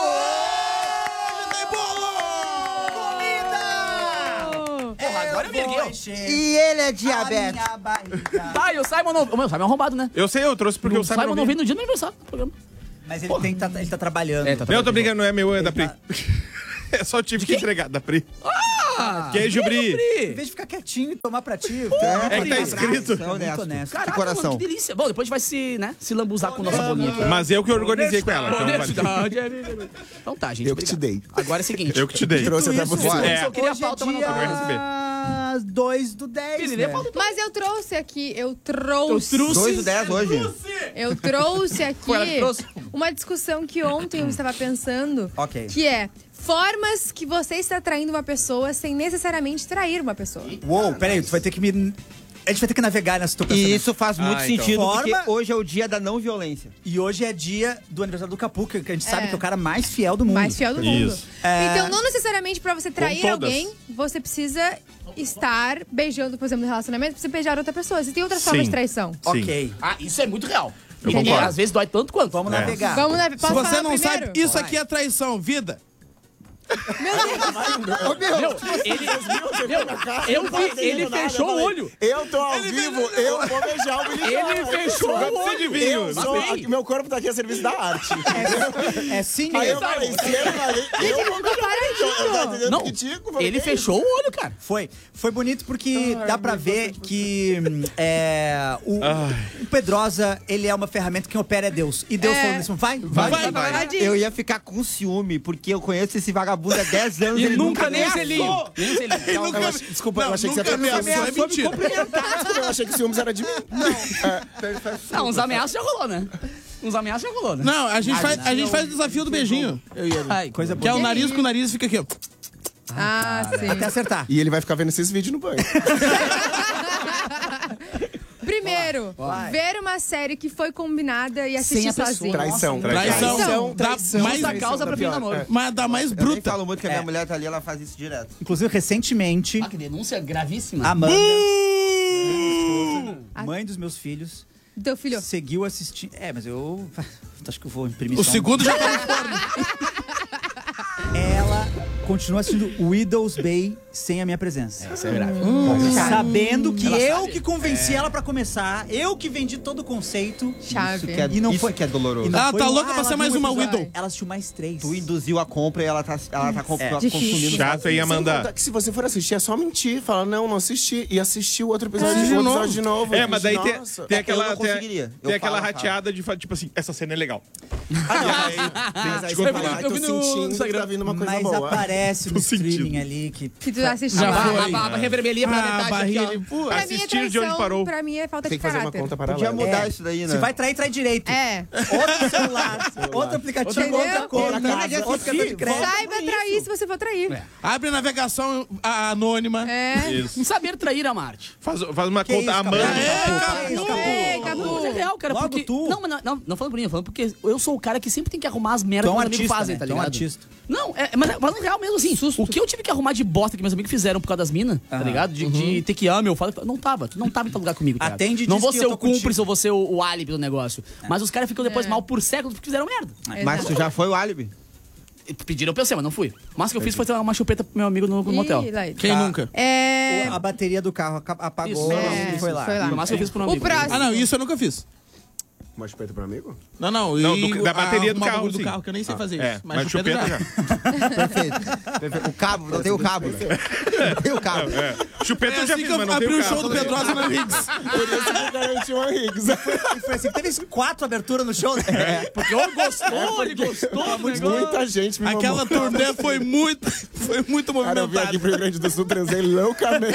Porra, agora eu me erguei, ó. E ele é diabético. Tá, e o Simon não... O meu Simon é arrombado, né? Eu sei, eu trouxe porque O o Simon Simon não não veio no dia do aniversário do programa. Mas ele, ele tá trabalhando. É, tá Não, eu tô brincando, não é meu, é da Pri. tá- É só tive que entregar, da Pri. Ah! Queijo Bri. Em vez de ficar quietinho e tomar pra ti. É que tá escrito. É honesto. Muito honesto. Caraca, De coração. mano, que delícia. Bom, depois a gente vai se lambuzar com nossa bolinha aqui. Mas eu que organizei com ela. Então, vale. Honestidade. Então tá, gente. Eu que te obrigado. dei. Agora é o seguinte. Eu que te dei. Trouxe até Isso, você. olha, É. Eu queria a Hoje é pauta, mas não tá. vai receber. dia 2 do 10, Ele lê a né? pauta. Mas eu trouxe aqui, eu Eu trouxe. trouxe. 2 do 10 hoje? Eu trouxe aqui Foi ela que trouxe? uma discussão que ontem eu estava pensando. Ok. Que é formas que você está traindo uma pessoa sem necessariamente trair uma pessoa. Uou, peraí, tu vai ter que me. A gente vai ter que navegar nessa tua pensamento. E isso faz muito então. sentido, porque Forma- hoje é o dia da não violência. E hoje é dia do aniversário do Capu, que a gente sabe É. que é o cara mais fiel do mundo. Mais fiel do mundo. Isso. Então, não necessariamente pra você trair todas. alguém, você precisa estar beijando, por exemplo, no relacionamento, pra você beijar outra pessoa. Você tem outras formas Sim. de traição. Ok. Ah, isso é muito real. Eu Porque concordo. às vezes dói tanto quanto. Vamos navegar. Vamos, né? Posso Se você falar não primeiro? sabe, isso aqui é traição, vida. Meu, ele fechou o olho. Eu tô ao vivo, eu vou beijar o Billy Ele fechou o olho. Eu sou, meu corpo tá aqui a serviço da arte. É sim Aí eu mesmo. falei, se ele falei, eu vou Comparadinho. Não, Tico, ele fechou o olho, cara. Foi bonito porque dá pra ver que o Pedrosa, ele é uma ferramenta que quem opera é Deus. E Deus falou isso, vai. Comparadinho. Eu ia ficar com ciúme, porque eu conheço esse vagabundo há 10 anos. E ele nunca nem o ameaçou. selinho. Nem o selinho. Desculpa, eu Não, achei que você nunca ia ameaçou, fazer é mentira. Desculpa, eu achei que ciúmes era de mim. Não, uns ameaças já rolou, né? Uns ameaças já rolou, né? Não, a gente faz o desafio do beijinho. Ai, Coisa Que é boa. o nariz com o nariz fica aqui, ó. Ah, sim. Até acertar. E ele vai ficar vendo esses vídeos no banho. Primeiro, ver uma série que foi combinada e Sem assistir a pessoa. sozinho. Traição. Traição. Dá mais Justa causa pra fim do namoro. Mas dá mais Eu nem bruta. falo muito que a minha mulher tá ali, ela faz isso direto. Inclusive, recentemente, Ah, que denúncia gravíssima. Amanda, mãe dos meus filhos, Teu filho. seguiu assistindo. Mas eu acho que eu vou imprimir O só um- segundo já tá no forno. Ela continua assistindo Widow's Bay sem a minha presença. Isso é grave. Sabendo que Ela eu sabe. que convenci ela pra começar, eu que vendi todo o conceito. Chave. E não isso foi- que é doloroso. E não Ela foi tá um- louca pra ela ser mais viu um uma episódio. Widow. Ela assistiu mais 3. Tu induziu a compra e ela tá consumindo. Difícil. Chato aí, Sem Amanda. contar que se você for assistir, é só mentir. Fala, não assisti. E assistiu outro episódio, De outro novo. episódio de novo. É, mas daí tem Nossa. aquela, eu não tem, conseguiria. tem Eu aquela falo, rateada de tipo assim, essa cena é legal. Mas aí Eu você vi- fala, eu tô vi no sentindo que Instagram. tá vindo uma coisa Mas boa. aparece aparece no streaming ali que... Que tu assistiu. Já foi. A barra revermelhinha pra metade barriga aqui, ó. ali, pô. Pra mim é Assistir de onde parou. traição, pra mim é falta Tem de que fazer uma caráter. conta Podia paralela. mudar isso daí, né? Se vai trair, trai direito. É. Outro celular, outro aplicativo, Entendeu? outra conta, Outra outro cartão de crédito. Saiba trair se você for trair. Abre a navegação anônima. É. Isso. Saber trair a Marte. Faz uma Que conta isso, amando. Ei, Capu. Mas é real, cara. Logo porque... tu. Não, mas não falando por mim, falando porque eu sou o cara que sempre tem que arrumar as merdas Tu é um que meus amigos artista, fazem, né? tá Tu é um ligado? artista. Não, mas no real mesmo, assim, o que eu tive que arrumar de bosta que meus amigos fizeram por causa das minas, tá ligado? De ter que amar, eu falo, não tava em tal lugar comigo, tá ligado? Atende e não diz vou que ser eu o tô contigo. cúmplice ou vou ser o álibi do negócio. Mas os caras ficam depois mal por séculos porque fizeram merda. Mas tu já foi o álibi? Pediram pra eu ser, mas não fui. Mas o que eu fiz foi dar uma chupeta pro meu amigo no motel. Ih, lá ele. Quem nunca? É. A bateria do carro apagou Isso. e foi lá. Foi lá. Foi o máximo que eu fiz pro meu O amigo. próximo. Ah, não, isso eu nunca fiz. Uma chupeta pro amigo? Não, Não, e da bateria do arrumar o carro, bagulho do sim. carro, que eu nem sei fazer isso. É, mas chupeta já. Perfeito. O cabo, não tem o cabo. Não tem o cabo. Chupeta É eu já assim fiz, que eu mas não abri tem o show carro. do Pedrosa na Riggs. Por isso que eu garanti uma Higgs. E foi assim, teve 4 aberturas no show, né? Porque ele gostou do negócio. Muita gente me Aquela mamou. turnê foi muito Cara, eu vim aqui movimentada. pro Rio Grande do Sul, transei loucamente.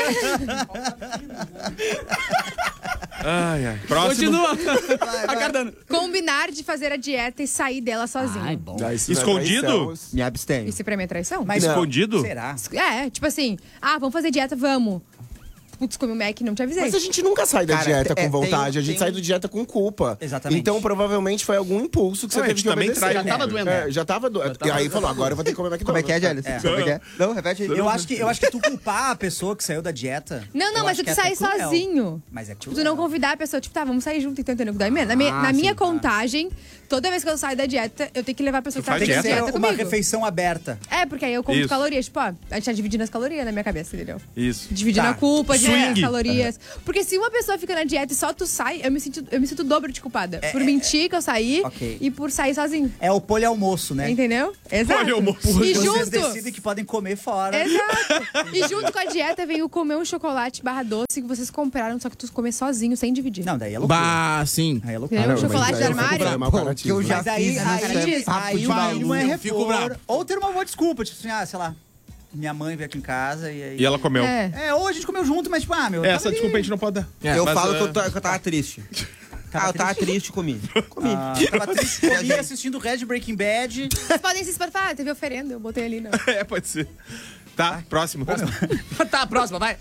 Ai. Próximo. Continua. Aguardando. Combinar de fazer a dieta e sair dela sozinho. Ai, bom. Escondido? Me abstenho. Isso pra mim é traição? Mas Escondido? será? É, tipo assim, vamos fazer dieta, vamos. Putz, comi o Mac, não te avisei. Mas a gente nunca sai da Cara, dieta com tem- vontade, a gente tem- sai da dieta com culpa. Exatamente. Então, provavelmente, foi algum impulso que você Não, a teve gente que também obedecer. trai, Já tava doendo. Já tava doendo. E aí falou, agora eu vou ter que comer McDonald's. Como é que é, Jélis? Como é que é? Não, repete aí. Eu acho que tu culpar a pessoa que saiu da dieta... Não, eu mas acho tu que é até sair cruel. sozinho. Mas é Tipo, cruel. tu não convidar a pessoa, tipo, tá, vamos sair junto, então entendeu que dói menos. Na minha contagem, toda vez que eu saio da dieta, eu tenho que levar a pessoa que tá faz Tem que fazendo ser dieta uma comigo. refeição aberta. É, porque aí eu conto Isso. calorias. Tipo, a gente tá dividindo as calorias na minha cabeça, entendeu? Isso. Dividindo Tá. a culpa, dividindo as Swing. calorias. Porque se uma pessoa fica na dieta e só tu sai, eu me sinto dobro de culpada. Por mentir que eu saí Ok. e por sair sozinho. É o polialmoço, né? Entendeu? Exato. Polialmoço. E Vocês junto. decidem que podem comer fora. Exato. E junto com a dieta vem o comer um chocolate barra doce que vocês compraram, só que tu comer sozinho, sem dividir. Não, daí é loucura. Bah, sim. Aí é loucura. Entendeu? Chocolate de aí eu fico armário. bravo, mau Que caratismo. eu já Mas aí, fiz aí- isso, é papo aí de o mínimo maluco. é Eu fico repor. bravo. Ou ter uma boa desculpa, tipo assim, sei lá, minha mãe veio aqui em casa e aí... E ela comeu. É. Ou a gente comeu junto, mas tipo, meu... Essa tava ali. desculpa a gente não pode dar. Eu Mas, falo que eu tava triste. Eu tava triste, comi. Tava triste, comi assistindo Red Breaking Bad. Vocês podem se esparfar, teve oferenda, eu botei ali. Não. É, pode ser. Tá, próximo. Tá, próxima, vai.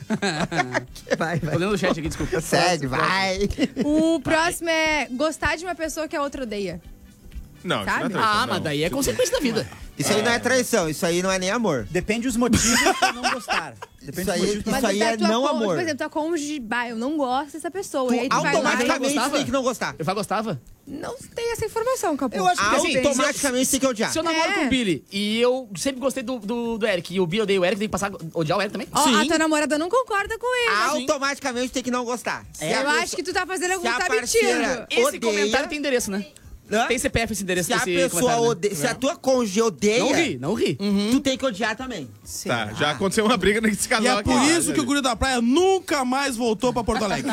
Vai, Tô lendo o chat aqui, desculpa. Segue, vai. O próximo é gostar de uma pessoa que a outra odeia. Não, isso não é Sabe? traição, Ah, não. mas daí é consequência da vida. Isso aí não é traição, isso aí não é nem amor. Depende dos motivos pra não gostar. Depende Isso dos aí- motivos pra Isso aí até é tua não con- amor. Por exemplo, tua cônjuge, eu não gosto dessa pessoa. Tu e aí tu vai lá e automaticamente gostava? tem que não gostar. Eu gostava? não tem essa informação, Capu. Eu acho que assim, Automaticamente tem que odiar. Se eu namoro É. com o Billy e eu sempre gostei do Eric e o Billy odeia o Eric, tem que passar a odiar o Eric também? Ó, a tua namorada não concorda com ele. Automaticamente tem que não gostar. Se a Eu pessoa- acho que tu tá fazendo algum se a tá parceira- mentindo. Esse Odeia. comentário tem endereço, né? Hã? Tem CPF esse endereço Se a desse pessoa comentário, né? odeia, se a tua cônjuge odeia, Não ri. tu tem que odiar também. Tá, já aconteceu uma briga nesse E casal é aqui. por isso que o Guri da Praia nunca mais voltou pra Porto Alegre.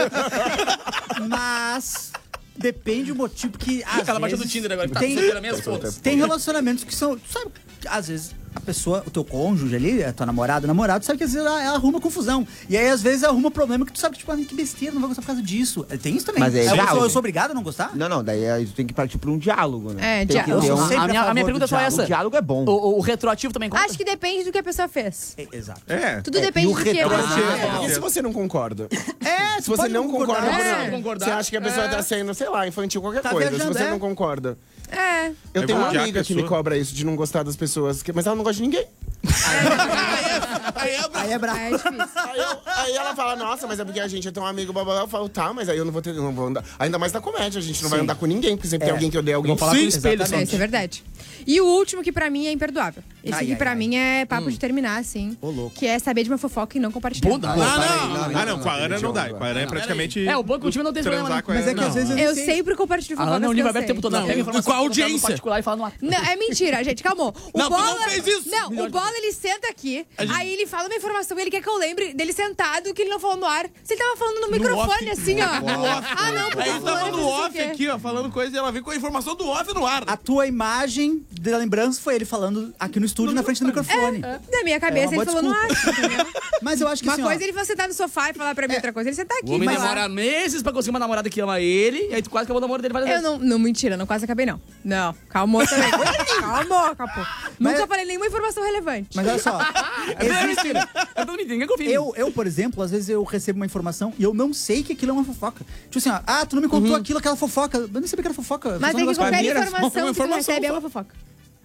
Mas depende do motivo, porque às Ela baixou do vezes Tinder agora, que tá tem, solteira mesmo, foda-se. tem relacionamentos que são, sabe, às vezes a pessoa, o teu cônjuge ali, a tua namorada, namorado, sabe que às vezes ela arruma confusão. E aí às vezes arruma problema que tu sabe que, tipo, ah, que besteira, não vou gostar por causa disso. Tem isso também. Mas é eu, diálogo. eu sou obrigado a não gostar? Não, daí aí tu tem que partir pra um diálogo, né? É, Tem que diálogo. ter Eu um- sou sempre A minha favor pergunta do é só diálogo. essa. O diálogo é bom. O retroativo também conta? Acho que depende do que a pessoa fez. Exato. É. Tudo É, depende e o do que a retroativo pessoa é fez. E se você não concorda? É, Se você não concorda, É. você acha que a pessoa tá sendo, sei lá, infantil, qualquer Tá coisa. viajando, Se você é. não concorda. É. Eu Eu tenho vou uma odiar a amiga que me pessoa. cobra isso, de não gostar das pessoas, mas ela não gosta de ninguém. Aí é brabo. É difícil. Aí ela fala, nossa, mas é porque a gente é tão amigo, blá, blá, blá. Eu falo, tá, mas aí eu não vou ter, não vou andar. Ainda mais na comédia, a gente não vai andar com ninguém, porque sempre tem alguém que odeia alguém. Vou falar com o espelho, exatamente. Isso é verdade. E o último, que pra mim é imperdoável. Esse Ai, aqui ai, pra ai. mim é papo de terminar, assim. Ô, louco. Que é saber de uma fofoca e não compartilhar. Pô, não. Ah, não, com a Ana não dá. Com a Ana é Não, praticamente. É, o banco time não tem problema, né? transar com ela. Mas é que às vezes eu Eu não sei. sempre compartilho A fofocas Ana é um que livro eu aberto o sei. tempo todo. Ela Não, pega informação, com a coloca no audiência. particular e fala no ar. Não, é mentira, gente, calma. O Não, tu Bola... não fez isso. Não, o Bola, ele senta aqui, aí ele ele fala uma informação e ele quer que eu lembre dele sentado que ele não falou no ar. Se ele tava falando no microfone, assim, ó. Ah, não, porque Aí tava no off aqui, ó, falando coisa e ela vem com a informação do off no ar. A tua imagem da lembrança foi ele falando aqui no estúdio, na frente do microfone. Na minha cabeça É uma ele boa falou no ar, entendeu? Mas eu acho que Uma assim, coisa é ele vai sentar no sofá e falar pra mim outra coisa. Ele sentar aqui, O homem vai lá. demora meses pra conseguir uma namorada que ama ele, e aí tu quase acabou o namoro dele várias Eu vezes. não, mentira, não quase acabei, não. Não, calmou também. Calmou, capô. Nunca falei nenhuma informação relevante. Mas olha só, É mentira. Eu tô mentindo, ninguém confia em mim. eu, por exemplo, às vezes eu recebo uma informação e eu não sei que aquilo é uma fofoca. Tipo assim, ó, tu não me contou aquela fofoca. Eu nem sabia que era fofoca. Mas Só é um que negócio pra qualquer mim era informação só uma que tu informação recebe é só. uma fofoca.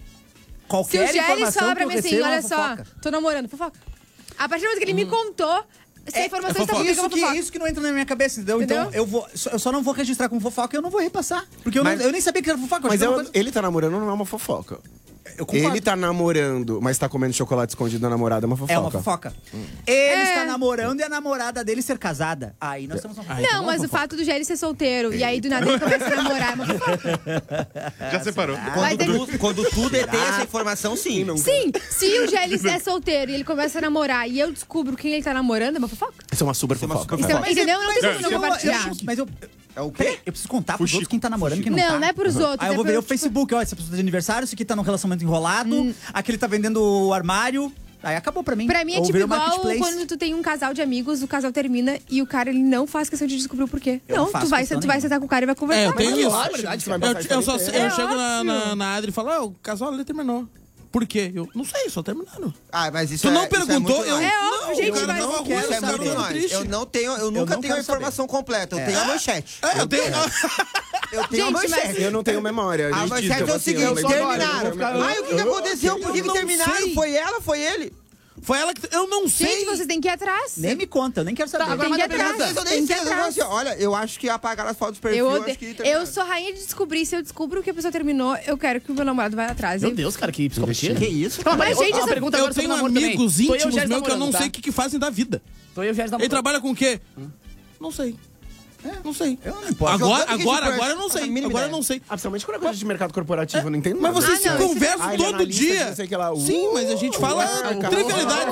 Se Qualquer o Gélis informação falar que pra eu mim assim, recebo é uma olha só, fofoca. tô namorando, fofoca. A partir do momento que ele me contou, se a informação está comigo, é uma fofoca. Isso que não entra na minha cabeça, entendeu? Entendeu? Então eu só não vou registrar como fofoca e eu não vou repassar. Porque eu nem sabia que era fofoca. Mas achei que era uma coisa- ele tá namorando não é uma fofoca. Eu concordo. Ele tá namorando, mas tá comendo chocolate escondido da namorada, é uma fofoca. É uma fofoca. Ele está namorando e a namorada dele ser casada. Aí nós estamos... Não, mas o fato do Gélis ser solteiro e aí do nada ele começa a namorar é uma fofoca. Já separou. Mas Quando tu detém essa informação, sim. Sim, se o Gélis é solteiro e ele começa a namorar e eu descubro quem ele tá namorando, é uma fofoca. Isso é uma super fofoca. Isso é, entendeu? Eu não tenho como compartilhar. Mas eu... É o quê? Eu preciso contar pros outros quem tá namorando e quem não tá. Não, não é pros outros. Aí eu é vou ver pro, o Facebook, ó, essa pessoa tá de aniversário, esse aqui tá num relacionamento enrolado, aquele tá vendendo o armário. Aí acabou pra mim. Pra mim é Ou tipo virou igual marketplace. quando tu tem um casal de amigos, o casal termina e o cara ele não faz questão de descobrir o porquê. Eu não Não, faço tu vai questão sentar com o cara e vai conversar. É, eu tenho Mas isso. lógico, verdade, você vai passar a Eu história inteira. eu chego óbvio. na Adri e falo, o casal ali terminou. Por quê? Eu não sei, só terminaram. Ah, mas isso Tu não isso perguntou, muito eu... nós. É óbvio, gente, cara, mas não não arruma, Isso é cara, muito eu tô nós. triste. Eu nunca não tenho a quero informação completa. Eu tenho a manchete. É, eu tenho... Eu tenho a Gente, mas- manchete. Eu não tenho memória. A gente, manchete tipo é o assim, eu seguinte, lembro agora, terminaram. eu vou ficar- Ai, o que aconteceu? Por que não terminaram? sei. Foi ela, foi ele? Foi ela que... Eu não sei. Gente, vocês têm que ir atrás. Nem me conta, eu nem quero saber. Tá, agora Tem que ir manda a atrás. Mas eu Tem nem que sei. ir Eu atrás. assim, olha, eu acho que apagaram as fotos do perfil. Eu, acho odeio. que Eu terminaram. sou rainha de descobrir. Se eu descubro que a pessoa terminou, eu quero que o meu namorado vá atrás. Meu Deus, cara, que psicopatia. Que isso? Tá, mas, Mas, gente, uma essa- pergunta Eu agora sobre tenho namoro também. amigos Tô eu e o íntimos Gélis meus que eu não namorando, sei tá? o que fazem da vida. Tô eu e o Gélis Ele namorando. trabalha com o quê? Não sei. Não sei. Eu não importo. Jogando que Agora eu não a sei. mínima Agora eu ideia. não sei. Ah, principalmente quando é coisa de mercado corporativo, eu não entendo Mas nada. vocês Ah, se não, isso- conversam Ah, ele é todo analista de dia. não sei o que lá. Sim, mas a gente fala trivialidades.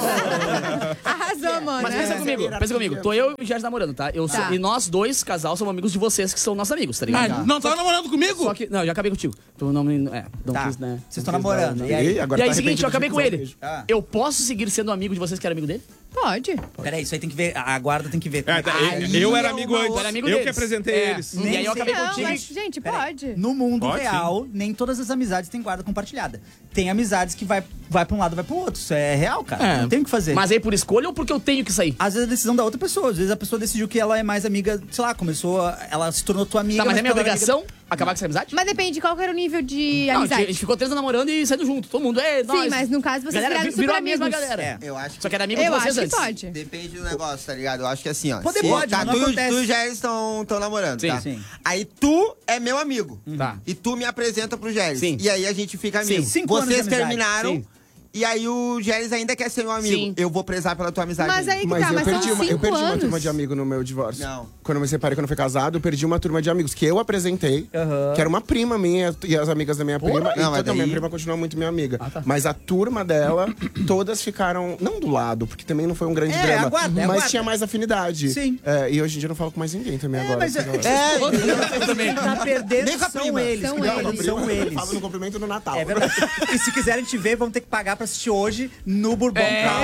Arrasou, mano. Mas pensa comigo. Tô eu e o Gélis namorando, tá? Tá. E nós dois, casal, somos amigos de vocês, que são nossos amigos, tá ligado? Ah, não tava namorando comigo? Só que... Não, eu já acabei contigo. Tu não me... não Tá, quis, né? vocês estão namorando. E aí? Agora E aí, tá seguinte, eu arrependido acabei de com usar o ele. beijo. Ah. Eu posso seguir sendo amigo de vocês que era amigo dele? Pode. Peraí, isso aí tem que ver. A guarda tem que ver. É, tá, Aí eu era é amigo uma antes. outra- era amigo eu que deles. apresentei É. eles. E aí eu acabei Não, contigo. mas, gente, pode. No mundo Pode, real, nem todas as amizades têm guarda compartilhada. Tem amizades que vai pra um lado e vai pro outro. Isso é real, cara. É. Não tem o que fazer. Mas aí por escolha ou porque eu tenho que sair? Às vezes é decisão da outra pessoa. Às vezes a pessoa decidiu que ela é mais amiga, sei lá, ela se tornou tua amiga. Tá, mas é minha ela era obrigação acabar com essa amizade? Mas depende qual que era o nível de Não, a amizade. gente ficou 3 anos namorando e saindo junto. Todo mundo, nós. Sim, mas no caso vocês Galera, viraram virou super a mesma amigos. galera. É. Eu acho que Só que era amigo de Eu vocês acho que antes. pode. depende do negócio, tá ligado? Eu acho que assim, ó. Poder se- pode, tá, mas não tu acontece. e o Gélis estão namorando, Sim. tá? Sim. Aí tu é meu amigo. Tá. E tu me apresenta pro Gélis. Sim. E aí a gente fica amigo. Sim. 5 anos de Vocês amizade. terminaram. Sim. E aí o Gélis ainda quer ser meu amigo. Sim. Eu vou prezar pela tua amizade. Mas aí que Mas tá, eu mas perdi, são uma, eu 5 perdi uma anos. turma de amigo no meu divórcio. Não. Quando eu me separei, quando eu fui casado, eu perdi uma turma de amigos que eu apresentei, que era uma prima minha e as amigas da minha prima. Não, E mas toda minha daí- prima continua muito minha amiga. Mas a turma dela, todas ficaram, não do lado, porque também não foi um grande É, drama. aguarda, mas aguarda. tinha mais afinidade. Sim. É, e hoje em dia eu não falo com mais ninguém também agora. mas essa é- galera. Quem tá perdendo Nem com a são prima. eles. São Quem tá eles. perdendo São Eu eles. falo no cumprimento do Natal. É verdade. E se quiserem te ver, vão ter que pagar pra assistir hoje no Bourbon Crown.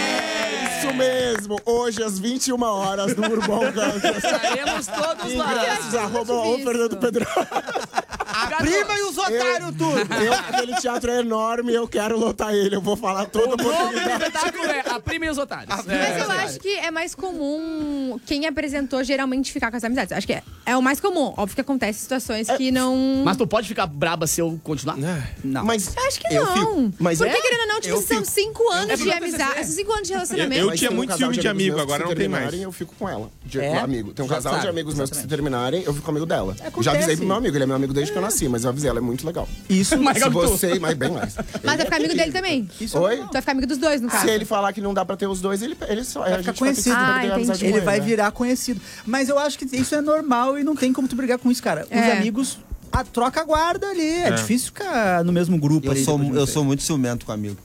É isso mesmo! Hoje, às 21 horas, no Bourbon Country. Estaremos todos lá. Ingressos, arroba o visto. Fernando Pedro. A prima e os otários tudo. Aquele teatro é enorme, eu quero lotar ele. Eu vou falar toda O nome do oportunidade. espetáculo é A Prima e os Otários. Mas eu acho que é mais comum quem apresentou geralmente ficar com as amizades. Acho que é o mais comum. Óbvio que acontece situações que não. Mas tu pode ficar braba se eu continuar? Não. Mas Eu acho que Eu não. fico. Mas Porque é? querendo ou não, tipo, Eu são fico. 5 anos de porque amizade. TCC. Esses 5 anos de relacionamento. Eu Mas tinha tem um muito casal ciúme de amigos amigo, meus que agora se não tem mais. terminarem, eu fico com ela. É? Amigo. Tem um Já casal de sabe, amigos meus que se exatamente. terminarem, eu fico amigo dela. Acontece. Já avisei pro meu amigo, ele é meu amigo desde que eu nasci, mas eu avisei, ela é muito legal. Isso, Mas Se você, mas bem mais. Mas vai ficar amigo dele também. Oi? Tu vai ficar amigo dos dois, no caso. Se ele falar que não dá pra ter os dois, ele só. Vai a ficar gente conhecido. vai ter que Ah, perder a amizade entendi. com ele vai né? virar conhecido. Mas eu acho que isso é normal e não tem como tu brigar com isso, cara. Os É. amigos, a troca a guarda ali. É difícil ficar no mesmo grupo ali. depois de um Eu tempo. sou muito ciumento com amigo.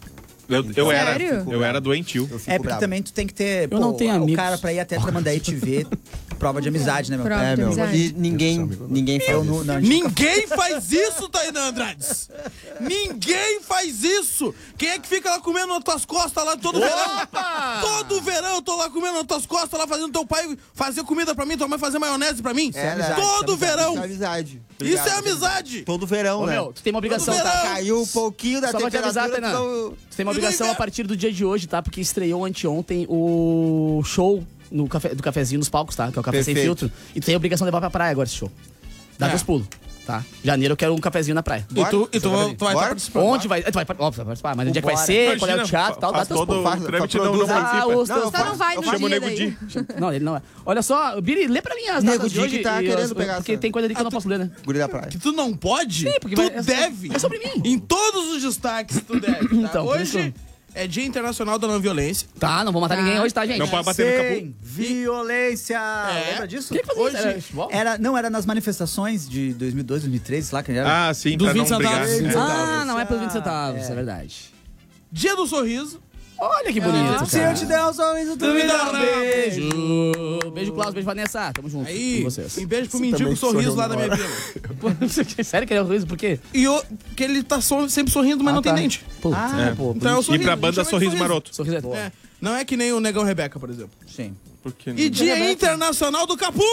Eu Sério? era doentio. É, porque também tu tem que ter Eu não tenho o amigos. cara pra ir até Tramandaí te ver. Prova de amizade, né, meu? Prova É, de meu. amizade. E ninguém faz isso. Não, Ninguém faz isso, Tainá Andrades! Ninguém faz isso! Quem é que fica lá comendo nas tuas costas lá todo verão? Todo verão eu tô lá comendo nas tuas costas, lá fazendo teu pai fazer comida pra mim, tua mãe fazer maionese pra mim. amizade, Todo verão! Isso é amizade. Isso é amizade! Todo verão, Ô, né? meu, tu tem uma obrigação, Todo tá? verão. Caiu um pouquinho da Só pra te avisar, temperatura. Tainá. tu Tu tem uma obrigação a partir do dia de hoje, tá? Porque estreou anteontem o show do cafezinho nos palcos, tá? Que é o Café Sem Perfeito. Filtro. E tu tem a obrigação de levar pra praia agora esse show. Dá teus pulos, tá? Janeiro eu quero um cafezinho na praia. E tu vai estar Bora? participando. Onde vai? Tu vai participar, mas onde é que vai Vambora. ser? Qual é o Imagina, teatro e tal? Dá faz teus todo pulos. o faz- trâmite, só não produz participa. Ah, os Não, teus... Só não vai no Chama o dia Nego daí. Di. Não, ele não é. Olha só, Biri, lê pra mim as Nego datas de Di hoje. que tá e querendo as- pegar Porque essa- tem coisa ali que eu não posso ler, né? Guri da praia. Que tu não pode, porque tu vai- deve. é sobre mim. Em todos os destaques tu deve. Tá? Então, por Hoje isso- é Dia Internacional da Não Violência. Tá, não vou matar ninguém hoje, tá, gente? Não pode bater no capô. Sem violência! Lembra disso? O que fazia isso? Hoje Era futebol? Era nas manifestações de 2002, 2003, sei lá, que era. Ah, sim, Dos pra não 20 brigar. centavos. Ah, não é pelos 20 centavos, é verdade. Dia do Sorriso. Olha que bonito, Se eu cara. te der um sorriso, Tu me dá um beijo. Beijo, Klaus. Beijo, Vanessa. Tamo junto Aí, com vocês. um beijo pro Você mendigo também sorriso sorriu lá da minha na vila. Sério que ele é um riso? Por quê? E que ele tá sempre sorrindo, mas não tem dente. Putz. pô. Então é o E sorriso. pra banda chama de Sorriso Maroto. Sorriso é... É, não é que nem o Negão Rebeca, por exemplo. Sim. Porque E Dia Internacional do Capu!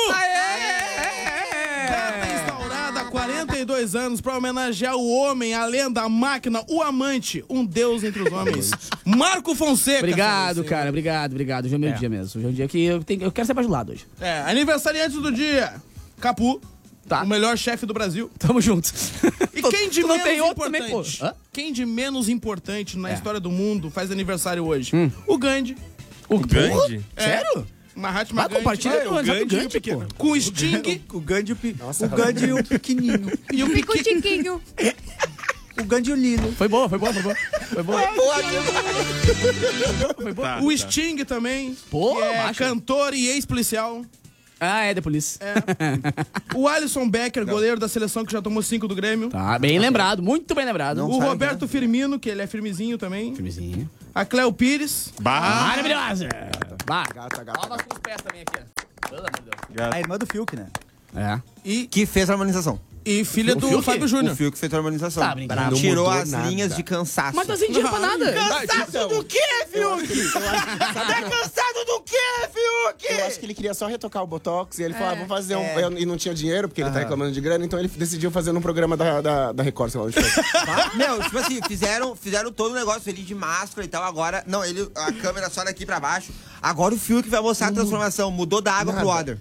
Data instaurada há 42 anos pra homenagear o homem, a lenda, a máquina, o amante, um deus entre os homens. Marco Fonseca. Obrigado, senhoras e cara. Obrigado. Hoje é meu dia mesmo. Hoje é um dia que eu quero ser bajulado hoje. senhores. É, aniversariante do dia. Capu. Tá. O melhor chefe do Brasil. Tamo junto. E quem de Tu não menos tem outro importante? também, pô? Hã? Quem de menos importante na história do mundo faz aniversário hoje? O Gandhi. O Gandhi? Sério? Mahatma Vai, Gandhi. compartilha no WhatsApp do Gandhi e o Gandhi, pô. pequeno. Com o Sting O Gandhi e o pequenininho. e o Pico Piquet. tiquinho. O Gandhi e o Lilo. Foi boa. Foi boa. Tá, O tá. Sting também. Pô, que é macho. cantor e ex-policial. Ah, é da polícia. O Alisson Becker, goleiro da seleção que já tomou 5 do Grêmio. Tá, bem lembrado. Muito bem lembrado. O Roberto Firmino, que ele é firmezinho também. Filmezinho. A Cleo Pires. Barra. Maravilhosa. Bah. Gata. Palmas com os pés também aqui, ó. Pelo amor de Deus. A irmã do Fiuk, né? É. Que fez a harmonização. E filha do Fiuk? Fábio O Júnior. Fiuk fez a harmonização. Tá brincando. Não Tirou mudou as nada. linhas de cansaço. Mas tá sem dinheiro pra nada. Cansaço do quê, Fiuk? Tá cansado do quê, Fiuk? Eu acho que ele queria só retocar o Botox e ele falou, vou fazer um... E não tinha dinheiro, porque ele tá reclamando de grana, então ele decidiu fazer num programa da Record, sei lá onde foi. Meu, tipo assim, fizeram todo o negócio ali de máscara e tal. Agora, não, a câmera só daqui pra baixo. Agora o Fiuk vai mostrar a transformação. Mudou da água pro water.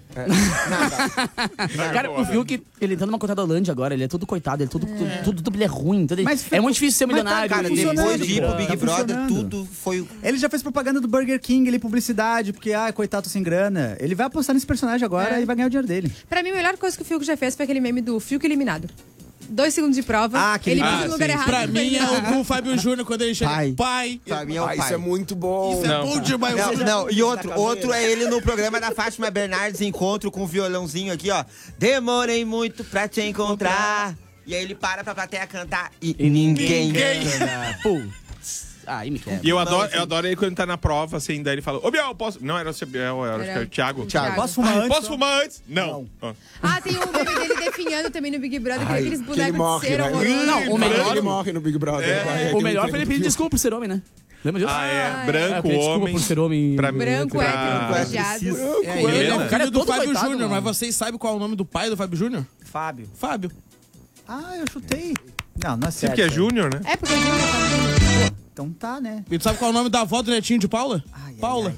Cara, o Fiuk, ele tá numa conta da Holândia agora, ele é todo coitado, ele é tudo ele é ruim. Mas é muito difícil ser mas tá, milionário. cara, ele- Depois de ir pro Big Tá Brother, funcionando. tudo foi... Ele já fez propaganda do Burger King ali, publicidade, porque, coitado, tô sem grana. Ele vai apostar nesse personagem agora e vai ganhar o dinheiro dele. Pra mim, a melhor coisa que o Fiuk já fez foi aquele meme do Fiuk eliminado. 2 segundos de prova, aquele- ele pôs no lugar errado. Pra mim é o do Fábio Júnior quando ele chega. Pai. Pra mim é o pai. Isso é muito bom. Isso é bom demais. Não, e outro é ele no programa da Fátima Bernardes, encontro com o violãozinho aqui, ó. Demorei muito pra te encontrar. E aí ele para pra plateia cantar e ninguém canta. Putz. Aí me quer. E eu adoro ele quando tá na prova, assim, daí ele fala, ô Biel, posso... Não, era o Biel, era o Thiago. Thiago. Posso fumar antes? então? Posso fumar antes? Não. Ah. Ah, tem um meme dele definhando também no Big Brother, que é aqueles que bonecos ele morre, de cera né? horrorosos. Não, o melhor- Ele morre no Big Brother. O melhor foi ele pedir desculpa por ser homem, né? Lembra disso? Ah, é. Ah, Branco, pedir desculpa homem. por ser homem. Pra mim, Branco, pra- hétero, viajado. Ele é Helena. o cara é filho do todo Fábio coitado, Júnior, mano. mas vocês sabem qual é o nome do pai do Fábio Júnior? Fábio. Fábio. Ah, eu chutei. Não é Sim, certo. porque é Júnior, né? É, porque o Júnior tá... Então tá, né? E tu sabe qual é o nome da avó do netinho de Paula? Ai, Paula.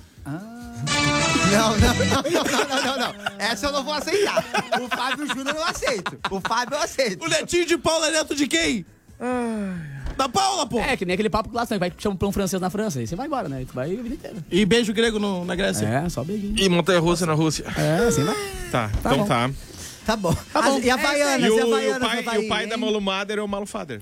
Não. Essa eu não vou aceitar. O Fábio Júnior eu aceito. O Fábio eu aceito. O netinho de Paula é neto de quem? Da Paula, pô. É, que nem aquele papo clássico, né? Vai chamar um pão francês na França, aí você vai embora, né? E tu vai a vida inteira. E beijo grego na Grécia. É, só beijinho. E montanha-russa na Rússia. É, assim vai. Tá, então bom. tá. Tá bom. Tá bom. E a Havaianas, E e a o Havaianas, pai da Malu Mader é o Malu Fader.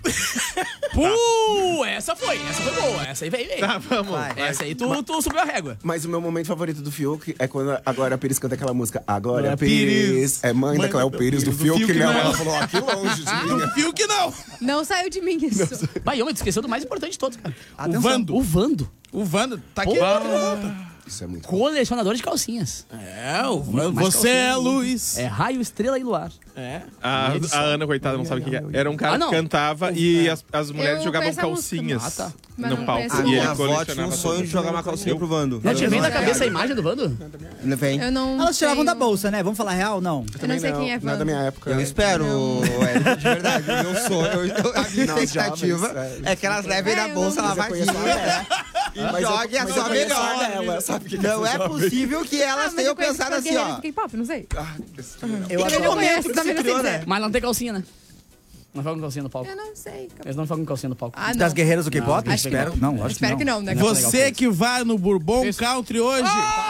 Essa foi boa. Essa aí veio. Tá, vamos. Vai. Essa aí tu subiu a régua. Mas o meu momento favorito do Fiuk é quando a Glória Pires canta aquela música. A Glória Pires. Pires. É mãe da Cléo Pires, do Fiuk, Fiuk, não. não. Ela falou, que longe de mim. Viu que não? Não saiu de mim isso. Pai, homem, tu esqueceu do mais importante de todos, cara. O Vando. O Vando. O Vando tá aqui. Isso é muito Colecionador de calcinhas. É, o Vando. Mais Você é calcinha. luz. É raio, estrela e luar. É. A Ana, coitada, não sabe o que é. Era um cara que cantava e as mulheres Eu jogavam conheço a música. calcinhas Ah, tá. Mas no não palco. conheço a A E ele minha avó tinha colecionava um sonho de todas. jogar uma calcinha pro Vando. Não te vem na cabeça a imagem do Vando? Vem. Eu não Elas tiravam tenho- da bolsa, né? Vamos falar real, não? Eu não sei quem é Não é da Vando. minha época. Eu espero, Érica, de verdade. O meu sonho, a minha Não, expectativa jovens, é que elas levem na eu bolsa não- lavadinha e joguem a sua melhor. Dela, sabe o que Não é possível que elas tenham pensado assim, ó. K-pop, não sei. Eu Eu adoro. não conheço, que também se não sei criou, dizer. né? Mas não tem calcinha, né? Não joga com calcinha no palco. Eu não sei. Eles não jogam com calcinha no palco. Ah, não. Das guerreiras do K-pop? Acho que Espero. não. Não, lógico Espero que não, né? Você que vai no Bourbon Isso. Country hoje.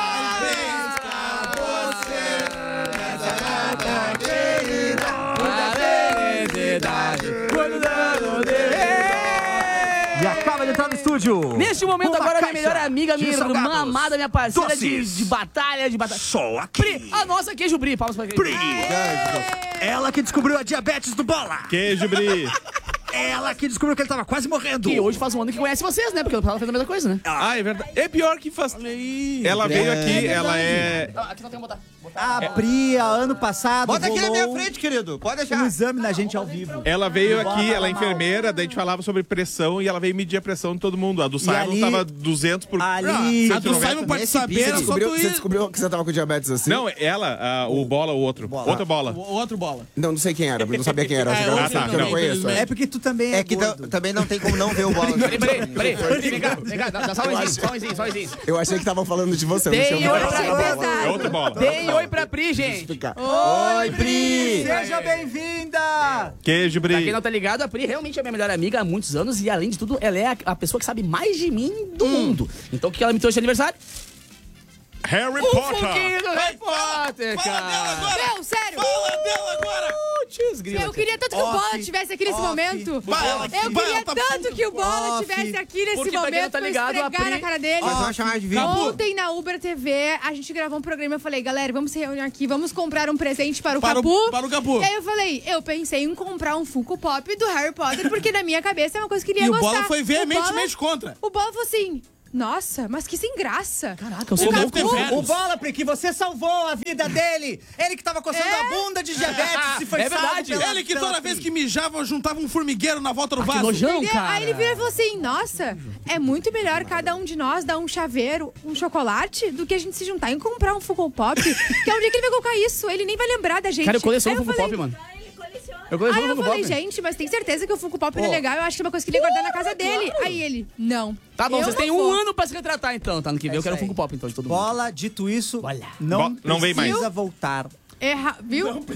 E acaba de entrar no estúdio. Neste momento, Uma agora, minha caixa melhor amiga, minha de irmã salgados. amada, minha parceira de Doces. batalha, Só aqui. Pri, a nossa queijo Bri. Palmas pra queijo Pri. Ela que descobriu a diabetes do Bola. Queijo, Bri. Ela que descobriu que ele tava quase morrendo. Que hoje faz um ano que conhece vocês, né? Porque ela fez a mesma coisa, né? Ah, é verdade. É pior que faz... Ela veio aqui, ela é... Aqui não tem como botar. A Bria, ano passado, Bota aqui na minha rolou frente, querido. Pode um deixar. exame na gente ao vivo. Ela veio aqui, ela é enfermeira, daí a gente falava sobre pressão e ela veio medir a pressão de todo mundo. A do Simon ali- tava 200 por... Ali- A do 190. Simon pode Nesse saber, pique, era só tu Você ir. descobriu que você tava com diabetes assim? Não, ela, o Bola, o outro. Outra Bola. O outro Bola. Não sei quem era, eu não sabia quem era. Eu outro achei que eu também, não conheço. infelizmente. É porque tu também é, É que gordo. também não tem como não ver o Bola. Peraí. Vem cá, dá só um izinho. Eu achei que estavam falando de você. Tem não tinha oi ouvido. Achei pra... É pesado. outra Bola. Deem oi pra Pri, gente. Ficar. Oi, Pri! Seja bem-vinda! Queijo, Pra quem Bri. não tá ligado, a Pri realmente é minha melhor amiga há muitos anos e, além de tudo, ela é a pessoa que sabe mais de mim do mundo. Então, o que ela me trouxe de aniversário? Harry O Potter. Funkinho do Harry Potter, cara. Meu, sério. Putz, grila, Eu queria tanto que o Bola estivesse aqui nesse momento. Eu queria tanto que o Bola estivesse aqui nesse Porque pra quem não momento tá pra ligado, a esfregar Pri- na cara dele. Mas vamos chamar de vídeo. Ontem na Ubra TV, a gente gravou um programa. Eu falei, galera, vamos se reunir aqui, vamos comprar um presente para o Para o- Capu. para o Capu. E aí eu falei, eu pensei em comprar um Funko Pop do Harry Potter, porque na minha cabeça é uma coisa que ele ia E o gostar. Bola foi veementemente contra. O Bola falou assim, nossa, mas que sem graça. Caraca, eu Você sou deve louco. ter velhos. O Bola, Pri, que você salvou a vida dele. Ele que tava coçando a bunda de diabetes e foi É salvo verdade. pela- Ele que pela toda Pri. vez que mijava, juntava um formigueiro na volta do Que vaso. nojão, Aí cara. ele virou e falou assim, nossa, é muito melhor cada um de nós dar um chaveiro, um chocolate, do que a gente se juntar e comprar um Funko Pop. Que é um dia que ele vai colocar isso, ele nem vai lembrar da gente. Cara, eu coleciono Aí eu Funko falei- Pop, mano. Eu Aí coleciono eu Funko falei, Pop. gente, mas tem certeza que o Funko Pop ele é legal? Eu acho que é uma coisa que ele ia guardar na casa dele. Aí ele, não. Tá bom, eu vocês não têm vou. um ano pra se retratar, então. Tá, ano que vem eu quero um isso aí. Funko Pop, então, de todo mundo. Bola, dito isso, Olha. não Não vem mais. precisa voltar. Viu?